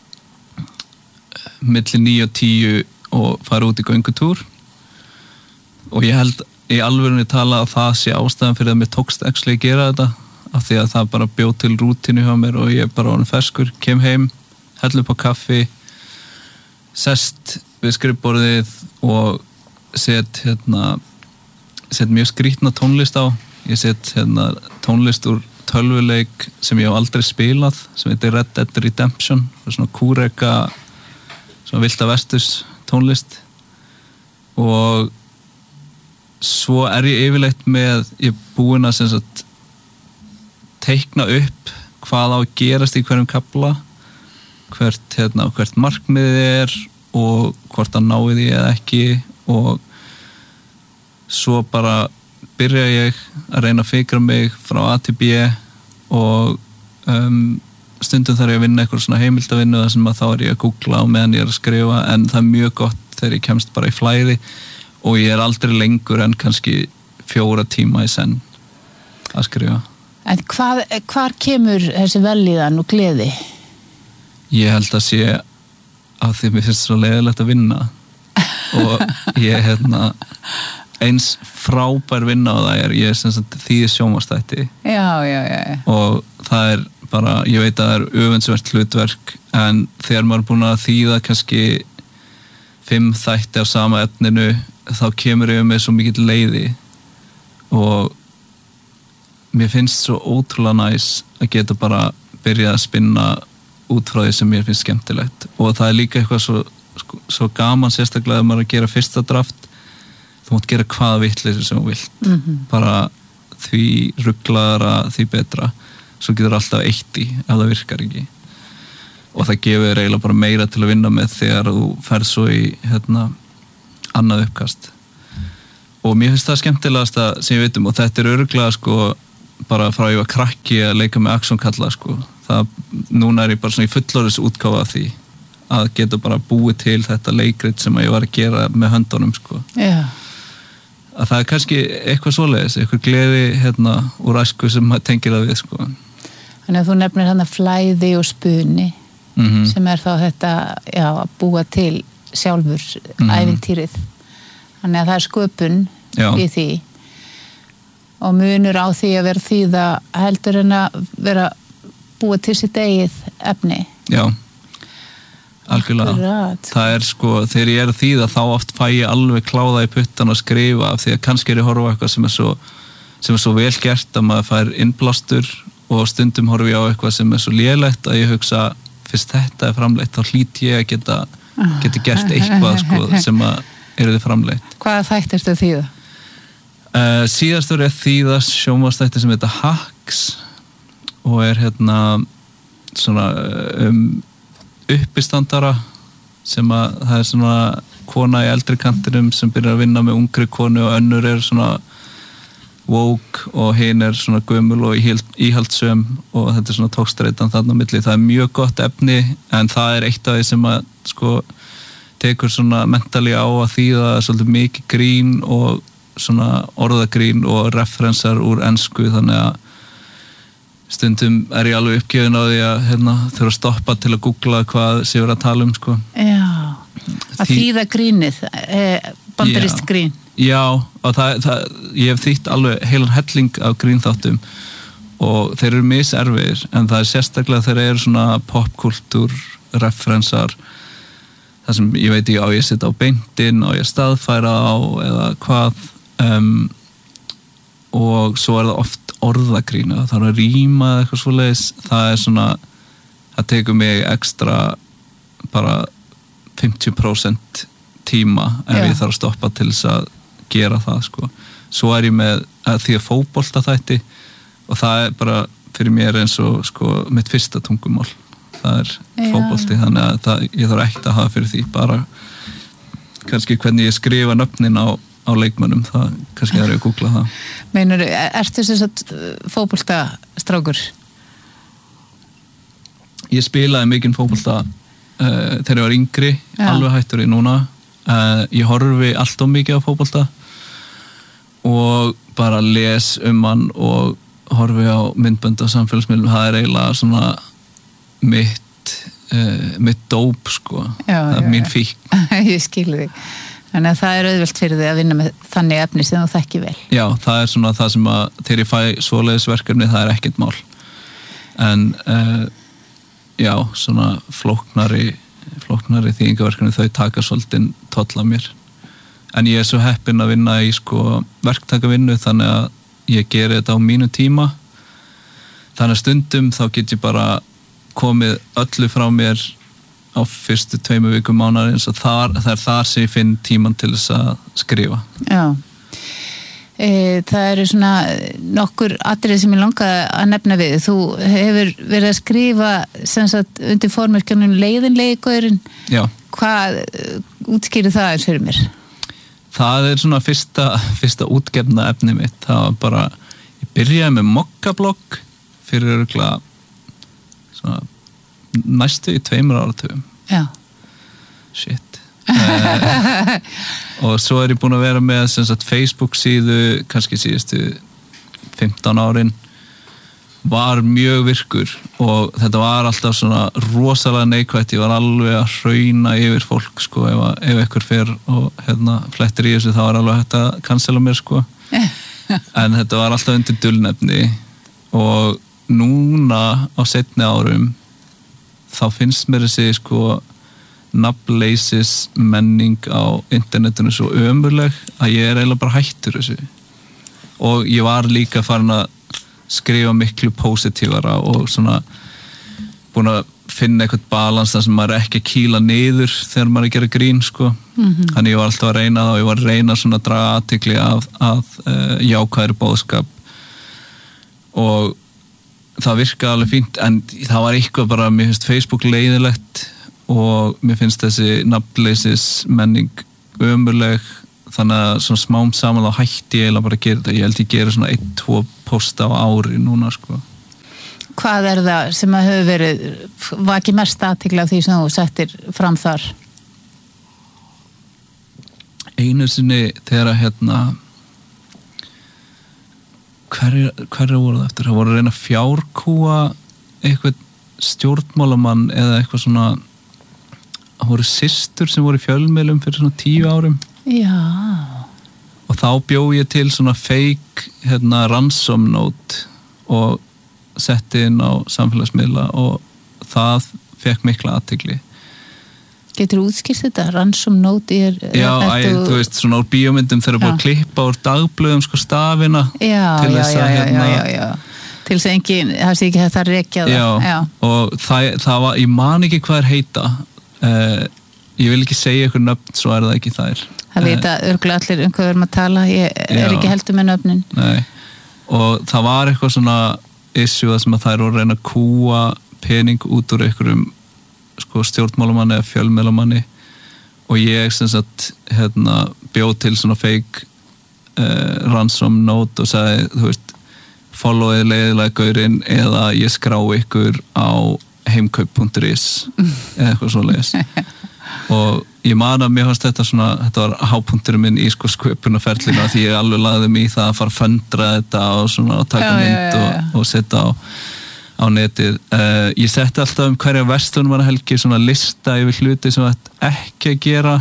milli níu og tíu og farið út í göngutúr og ég held í alvörunni tala að það sé ástæðan fyrir að mér tókst actually að gera þetta af því að það bara bjóð til rútínu hjá mér og ég bara orðinn ferskur, kem heim hell upp á kaffi sest við skrifborðið og set hérna set mjög skrítna tónlist á ég set hérna tónlist úr tölvuleik sem ég hef aldrei spilað sem heitir Red Dead Redemption svona kúreka svona Vilda Vestus tónlist og svo er ég yfirleitt með ég er búinn að sem sagt teikna upp hvað á að gerast í hverjum kafla hvert, hérna, hvert markmiðið er og hvort að náið ég eða ekki og svo bara byrja ég að reyna að fikra mig frá A til B og um, stundum þarf ég að vinna eitthvað svona heimildavinnu þar sem að þá er ég að googla á meðan ég er að skrifa en það er mjög gott þegar ég kemst bara í flæði og ég er aldrei lengur en kannski fjóra tíma í senn að skrifa. En hvað, hvar kemur þessi vellíðan og gleði? Ég held að sé að því mér finnst svo leiðilegt að vinna og ég hérna eins frábær vinna á það er ég er sem sagt þýði sjónvarpsþætti Já, já, já og það er bara, ég veit að það er öfundsvert hlutverk en þegar maður er búin að þýða kannski fimm þætti á sama efninu þá kemur ég með svo mikill leiði og mér finnst svo ótrúlega næs að geta bara byrjað að spinna út frá því sem mér finnst skemmtilegt og það er líka eitthvað svo, sko, svo gaman sérstaklega að maður að gera fyrsta draft þú mátt gera hvaða vitleysu sem þú vilt Mhm. bara því rugglaðara því betra svo getur alltaf eitt í ef það virkar ekki og það gefur eiginlega bara meira til að vinna með þegar þú ferð svo í hérna, annað uppkast og mér finnst það skemmtilegast að sem ég veitum og þetta er örugglega sko bara frá ég var krakki að leika með Axon-kalla sko það, núna er ég bara svona í fullorðis útgáfa af því að geta bara búið til þetta leikrit sem að ég var að gera með höndunum sko Já. að það er kannski eitthvað svoleiðis eitthvað gleði hérna úr æsku sem maður tengir það við sko Þannig að þú nefnir hann að flæði og spuni mm sem er þá þetta já, að búa til sjálfur Mhm. ævintýrið þannig að það er sköpun Já. í því og munur á því að vera þýða heldur en að vera búa til sitt eigið efni já, algjörlega Akkurat. það er sko, þegar ég er að þýða þá oft fæ ég alveg kláða í puttan að skrifa af því að kannski er ég að horfa á eitthvað sem er svo sem er svo vel gert að maður fær innblástur og stundum horfi ég á eitthvað sem er svo lélegt að ég hugsa fyrst þetta er framleitt þá hlýt ég að geta geta gert eitthvað sko sem að eru þið framleitt Hvaða þætt ertu að þýða? uh, síðast voru ég að þýða sjónvarpsþætti sem heita Hacks og er hérna svona um uppistandara sem að það er svona kona í eldri kantinum sem byrjar að vinna með ungri konu og önnur er svona woke og hinn er svona gömul og íhaldsöm og þetta er svona tókstreitan þarna á milli. Það er mjög gott efni en það er eitt af því sem að sko tekur svona mentali á að þýða svolítið mikið grín og svona orðagrín og referensar úr ensku þannig að stundum er ég alveg uppgefin á því að hérna, þurfa að stoppa til að googla hvað sé verið að tala um sko. Já, að Því- þýða grínið eh, bandarist Já. grín Já, og það, það, ég hef þýtt alveg heilan helling af grínþáttum og þeir eru miserfir en það er sérstaklega þeir eru svona popkultúr referensar það sem ég veit ekki á ég setja á beintinn og ég staðfæra á eða hvað um, og svo er það oft orðagrín það þarf að rýma eða eitthvað svoleiðis það er svona það tekur mig ekstra bara fimmtíu prósent tíma ef Já. ég þarf að stoppa til þess að gera það sko. Svo er ég með að því að fótbolta þætti og það er bara fyrir mér eins og sko mitt fyrsta tungumál það er Já. fótbolti þannig að það, ég þarf ekkert að hafa fyrir því bara kannski hvernig ég skrifa nöfnin á, á leikmönnum það kannski þarf ég að googla það Meinarðu, ertu þess að fótbolta strákur? Ég spilaði mikinn fótbolta uh, þegar ég var yngri Já. alveg hættur ég núna uh, ég horfi alltof mikið á fótbolta og bara les um hann og horfi á myndbönd og samfélagsmiðlum það er eiginlega svona mitt uh, mitt dóp sko Já, það er já, mín já. fík Ég skil þig. Þannig að það er auðvelt fyrir þig að vinna með þannig efni sem þú þekki vel. já, það er svona það sem að þegar ég fæ svoleiðis verkefni það er ekkert mál en uh, já, svona flóknari flóknari þýðingaverkefni þau taka svolítið toll af mér en ég er svo heppinn að vinna í sko verktakavinnu þannig að ég geri þetta á mínu tíma þannig að stundum þá get ég bara komið öllu frá mér á fyrstu tveimu vikum mánaðarins og þar, það er þar sem ég finn tíman til þess að skrifa Já. E, það eru svona nokkur atriði sem ég langaði að nefna við. Þú hefur verið að skrifa sem sagt undir formyrkjanum leiðinleikaurin. já, Hvað eh, útskýrir það eins fyrir mér? það er svona fyrsta, fyrsta útgefna efni mitt það var bara, ég byrjaði með mokkablogg fyrir örugglega svona næstu í tveimur áratugum Já. shit uh, og svo er ég búin að vera með sem sagt Facebook síðu kannski síðustu fimmtán árin var mjög virkur og þetta var alltaf svona rosalega neikvætt, ég var alveg að hrauna yfir fólk sko ef, að, ef einhver fer og hérna flettir í þessu þá var alveg hægt að cancela mér sko en þetta var alltaf undir dulnefni og núna á seinni árum þá finnst mér þessi sko nafnleysis menning á internetinu svo ömurleg að ég er eiginlega bara hættur þessu og ég var líka farin að skrifa miklu pósitífara og svona búin að finna eitthvað balans þar sem maður er ekki að kýla niður þegar maður er að gera grín sko. Mm-hmm. Þannig ég var alltaf að reyna það og ég var að reyna svona að draga athygli af, af uh, jákvæðri boðskap og það virkaði alveg fínt en það var eitthvað bara, mér finnst Facebook leiðilegt og mér finnst þessi nafnleysis menning ömurleg þannig að svona smám saman þá hætti ég eiginlega bara að gera þetta, ég held ég gera svona ein, tvo posta á ári núna sko. Hvað er það sem að hefur verið vakið mest athygli á því sem þú settir fram þar? Einu sinni þegar að hérna hverju hver voru það eftir? Það voru að reyna að fjárkúa eitthvað stjórnmálamann eða eitthvað svona það voru systur sem voru í fjölmiðlum fyrir svona tíu árum. Já. Og þá bjó ég til svona fake hérna ransom note og setti inn á samfélagsmiðla og það fekk mikla athygli. Getur þú útskýrt þetta? Ransom note er... Já, æ, þú... þú veist, svona úr bíómyndum þegar búið að klippa úr dagblöðum sko stafina já, til já, þess að já, hérna... Já, já, já, til þess að enginn, það sé ekki hægt að rekja það. Já, já. Og það, það var, ég man ekki hvað er heita. Uh, ég vil ekki segja eitthvað nöfn, svo er það ekki þær. Það vita uh, örgulega allir um hvað við erum að tala, ég er já, ekki heldur með nöfnin. Nei, og það var eitthvað svona issue að sem að þær voru að reyna að kúa pening út úr einhverjum sko stjórnmálamanni eða fjölmiðlamanni og ég sem sagt hérna bjóð til svona fake uh, ransom note og sagði þú veist followið leiðilega gaurinn eða ég skrá ykkur á heimkaup punktur is eða eitthvað svoleiðis og ég man að mér fannst þetta svona þetta var hápunkturinn minn í sko sköpunarferlinu því ég alveg lagði mig í það að fara að föndra þetta og svona og taka já, mynd já, já, já. og, og setja á á netið. Uh, ég setti alltaf um hverja verslunarmannahelgi svona lista yfir hluti sem þetta ekki að gera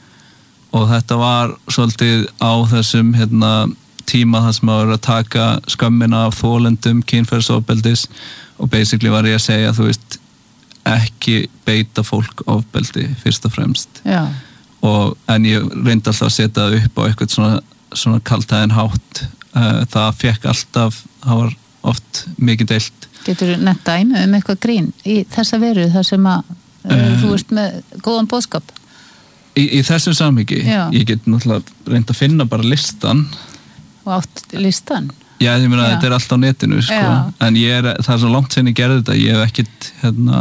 og þetta var svolítið á þessum hérna, tíma þar sem að vera að taka skömmina af þolendum, kynferðisofbeldis og basically var ég að segja þú veist ekki beita fólk ofbeldi fyrst og fremst. Já. Og, en ég reyndi alltaf að setja það upp á eitthvað svona, svona kaltæðin hátt. Uh, það fekk alltaf, það var oft mikið deilt. Getur þú nefnt dæmi um eitthvað grín í þessa veru þar sem að uh, þú ert með góðan boðskap? Í, í þessum samhengi? Já. Ég get náttúrulega reynd að finna bara listan. Og átt listan? Já, ég meina þetta er allt á netinu, sko. En ég er, það er svo langt sem ég gerði þetta. Ég hef ekkit, hérna,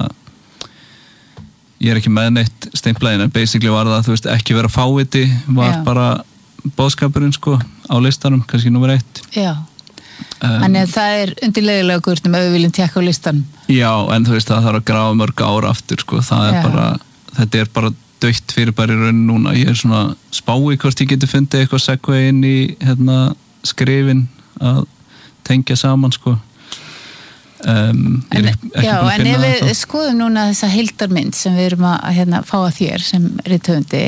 ég er ekki með neitt steinblæðin, en basically var það, þú veist, ekki vera fáviti, var Já. bara boðskapurinn, sko, á listanum, kannski númer eitt. Já. Þannig um, að það er undirlegilega gurnum ef við viljum tekka á listan. Já, en þú veist það þarf að grafa mörg ára aftur sko. Það er já. bara, þetta er bara dautt fyrir bara í raun núna. Ég er svona spái hvort ég geti fundið eitthvað segvei inn í hérna, skrifin að tengja saman sko. Um, en, já, en ef við það. skoðum núna þessa heildarmynd sem við erum að hérna, fá að þér sem rithöfundi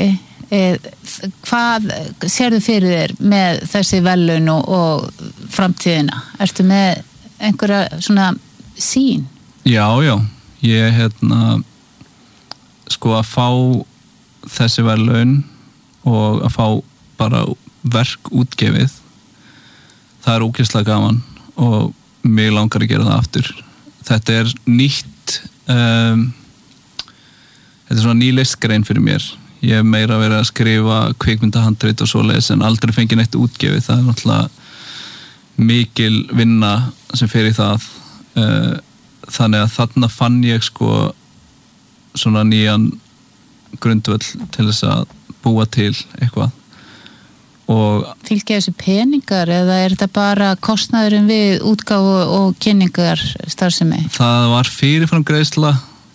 hvað sérðu fyrir þér með þessi verðlaun og, og framtíðina? Ertu með einhverja svona sýn? Já, já. Ég hérna sko að fá þessi verðlaun og að fá bara verk útgefið það er ógeðslega gaman og mig langar að gera það aftur. Þetta er nýtt um, þetta er svona ný listgrein fyrir mér. Ég hef meira verið að skrifa kvikmyndahandrit og svoleiðis en aldrei fengið neitt útgefið. Það er náttúrulega mikil vinna sem fer í það. Þannig að þarna fann ég sko svona nýjan grundvöll til þess að búa til eitthvað. Og fylgja þessu peningar eða er þetta bara kostnaðurinn við útgáfu og kynningar starfsemi? Það var fyrirfram greiðsla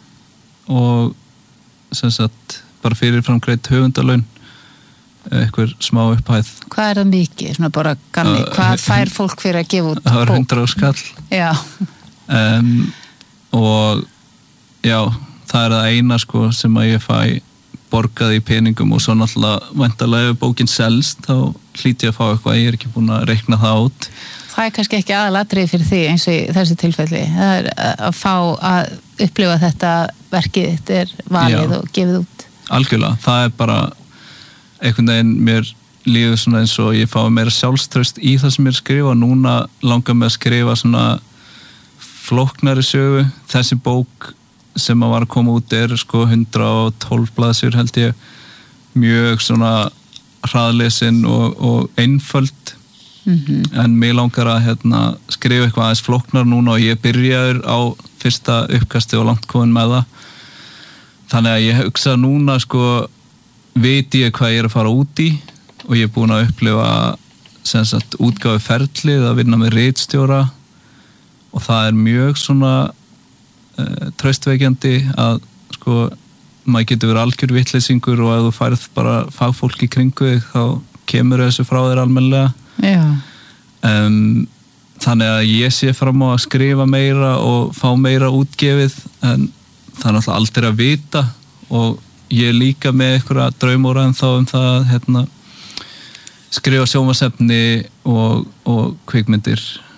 og sem sagt bara fyrirfram greitt höfundalaun eitthvað smá upphæð. Hvað er það mikið? Svona bara ganni, uh, hvað fær fólk fyrir að gefa út bók? Það var hundrað skall. Já. Um, og já, það er það eina sko sem að ég fæ borgað í peningum og svo náttúrulega væntanlega ef bókin selst þá hlýti ég að fá eitthvað, ég er ekki búin að reikna það út. Það er kannski ekki aðalatrið fyrir því eins og í þessu tilfelli. Það er að fá að upplifa þetta verkið þetta er valið já. Og gefið út. Algjörlega, það er bara einhvern veginn mér líður svona eins og ég fái meira sjálfstraust í það sem ég er að skrifa. Núna langar mig að skrifa svona flóknari sögu. Þessi bók sem að var að koma út er sko hundrað og tólf blaðsíður held ég, mjög svona hraðlesin og, og einföld. Mm-hmm. En mig langar að hérna, skrifa eitthvað aðeins flóknar núna og ég byrjaður á fyrsta uppkasti og langt komin með það. Þannig að ég hugsa núna sko, veit ég hvað ég er að fara út í og ég er búin að upplifa sem sagt útgáfu ferlið að vinna með ritstjóra og það er mjög svona uh, traustveikjandi að sko maður getur verið algjör vitleysingur og ef þú færð bara fagfólk í kringu þig þá kemur þessu frá þér almennilega. Já. Um, þannig að ég sé fram á að skrifa meira og fá meira útgefið en það er náttúrulega aldrei að vita og ég er líka með einhverja draumóra en þá um það hérna skrifa sjónvarpsefni og, og kvikmyndir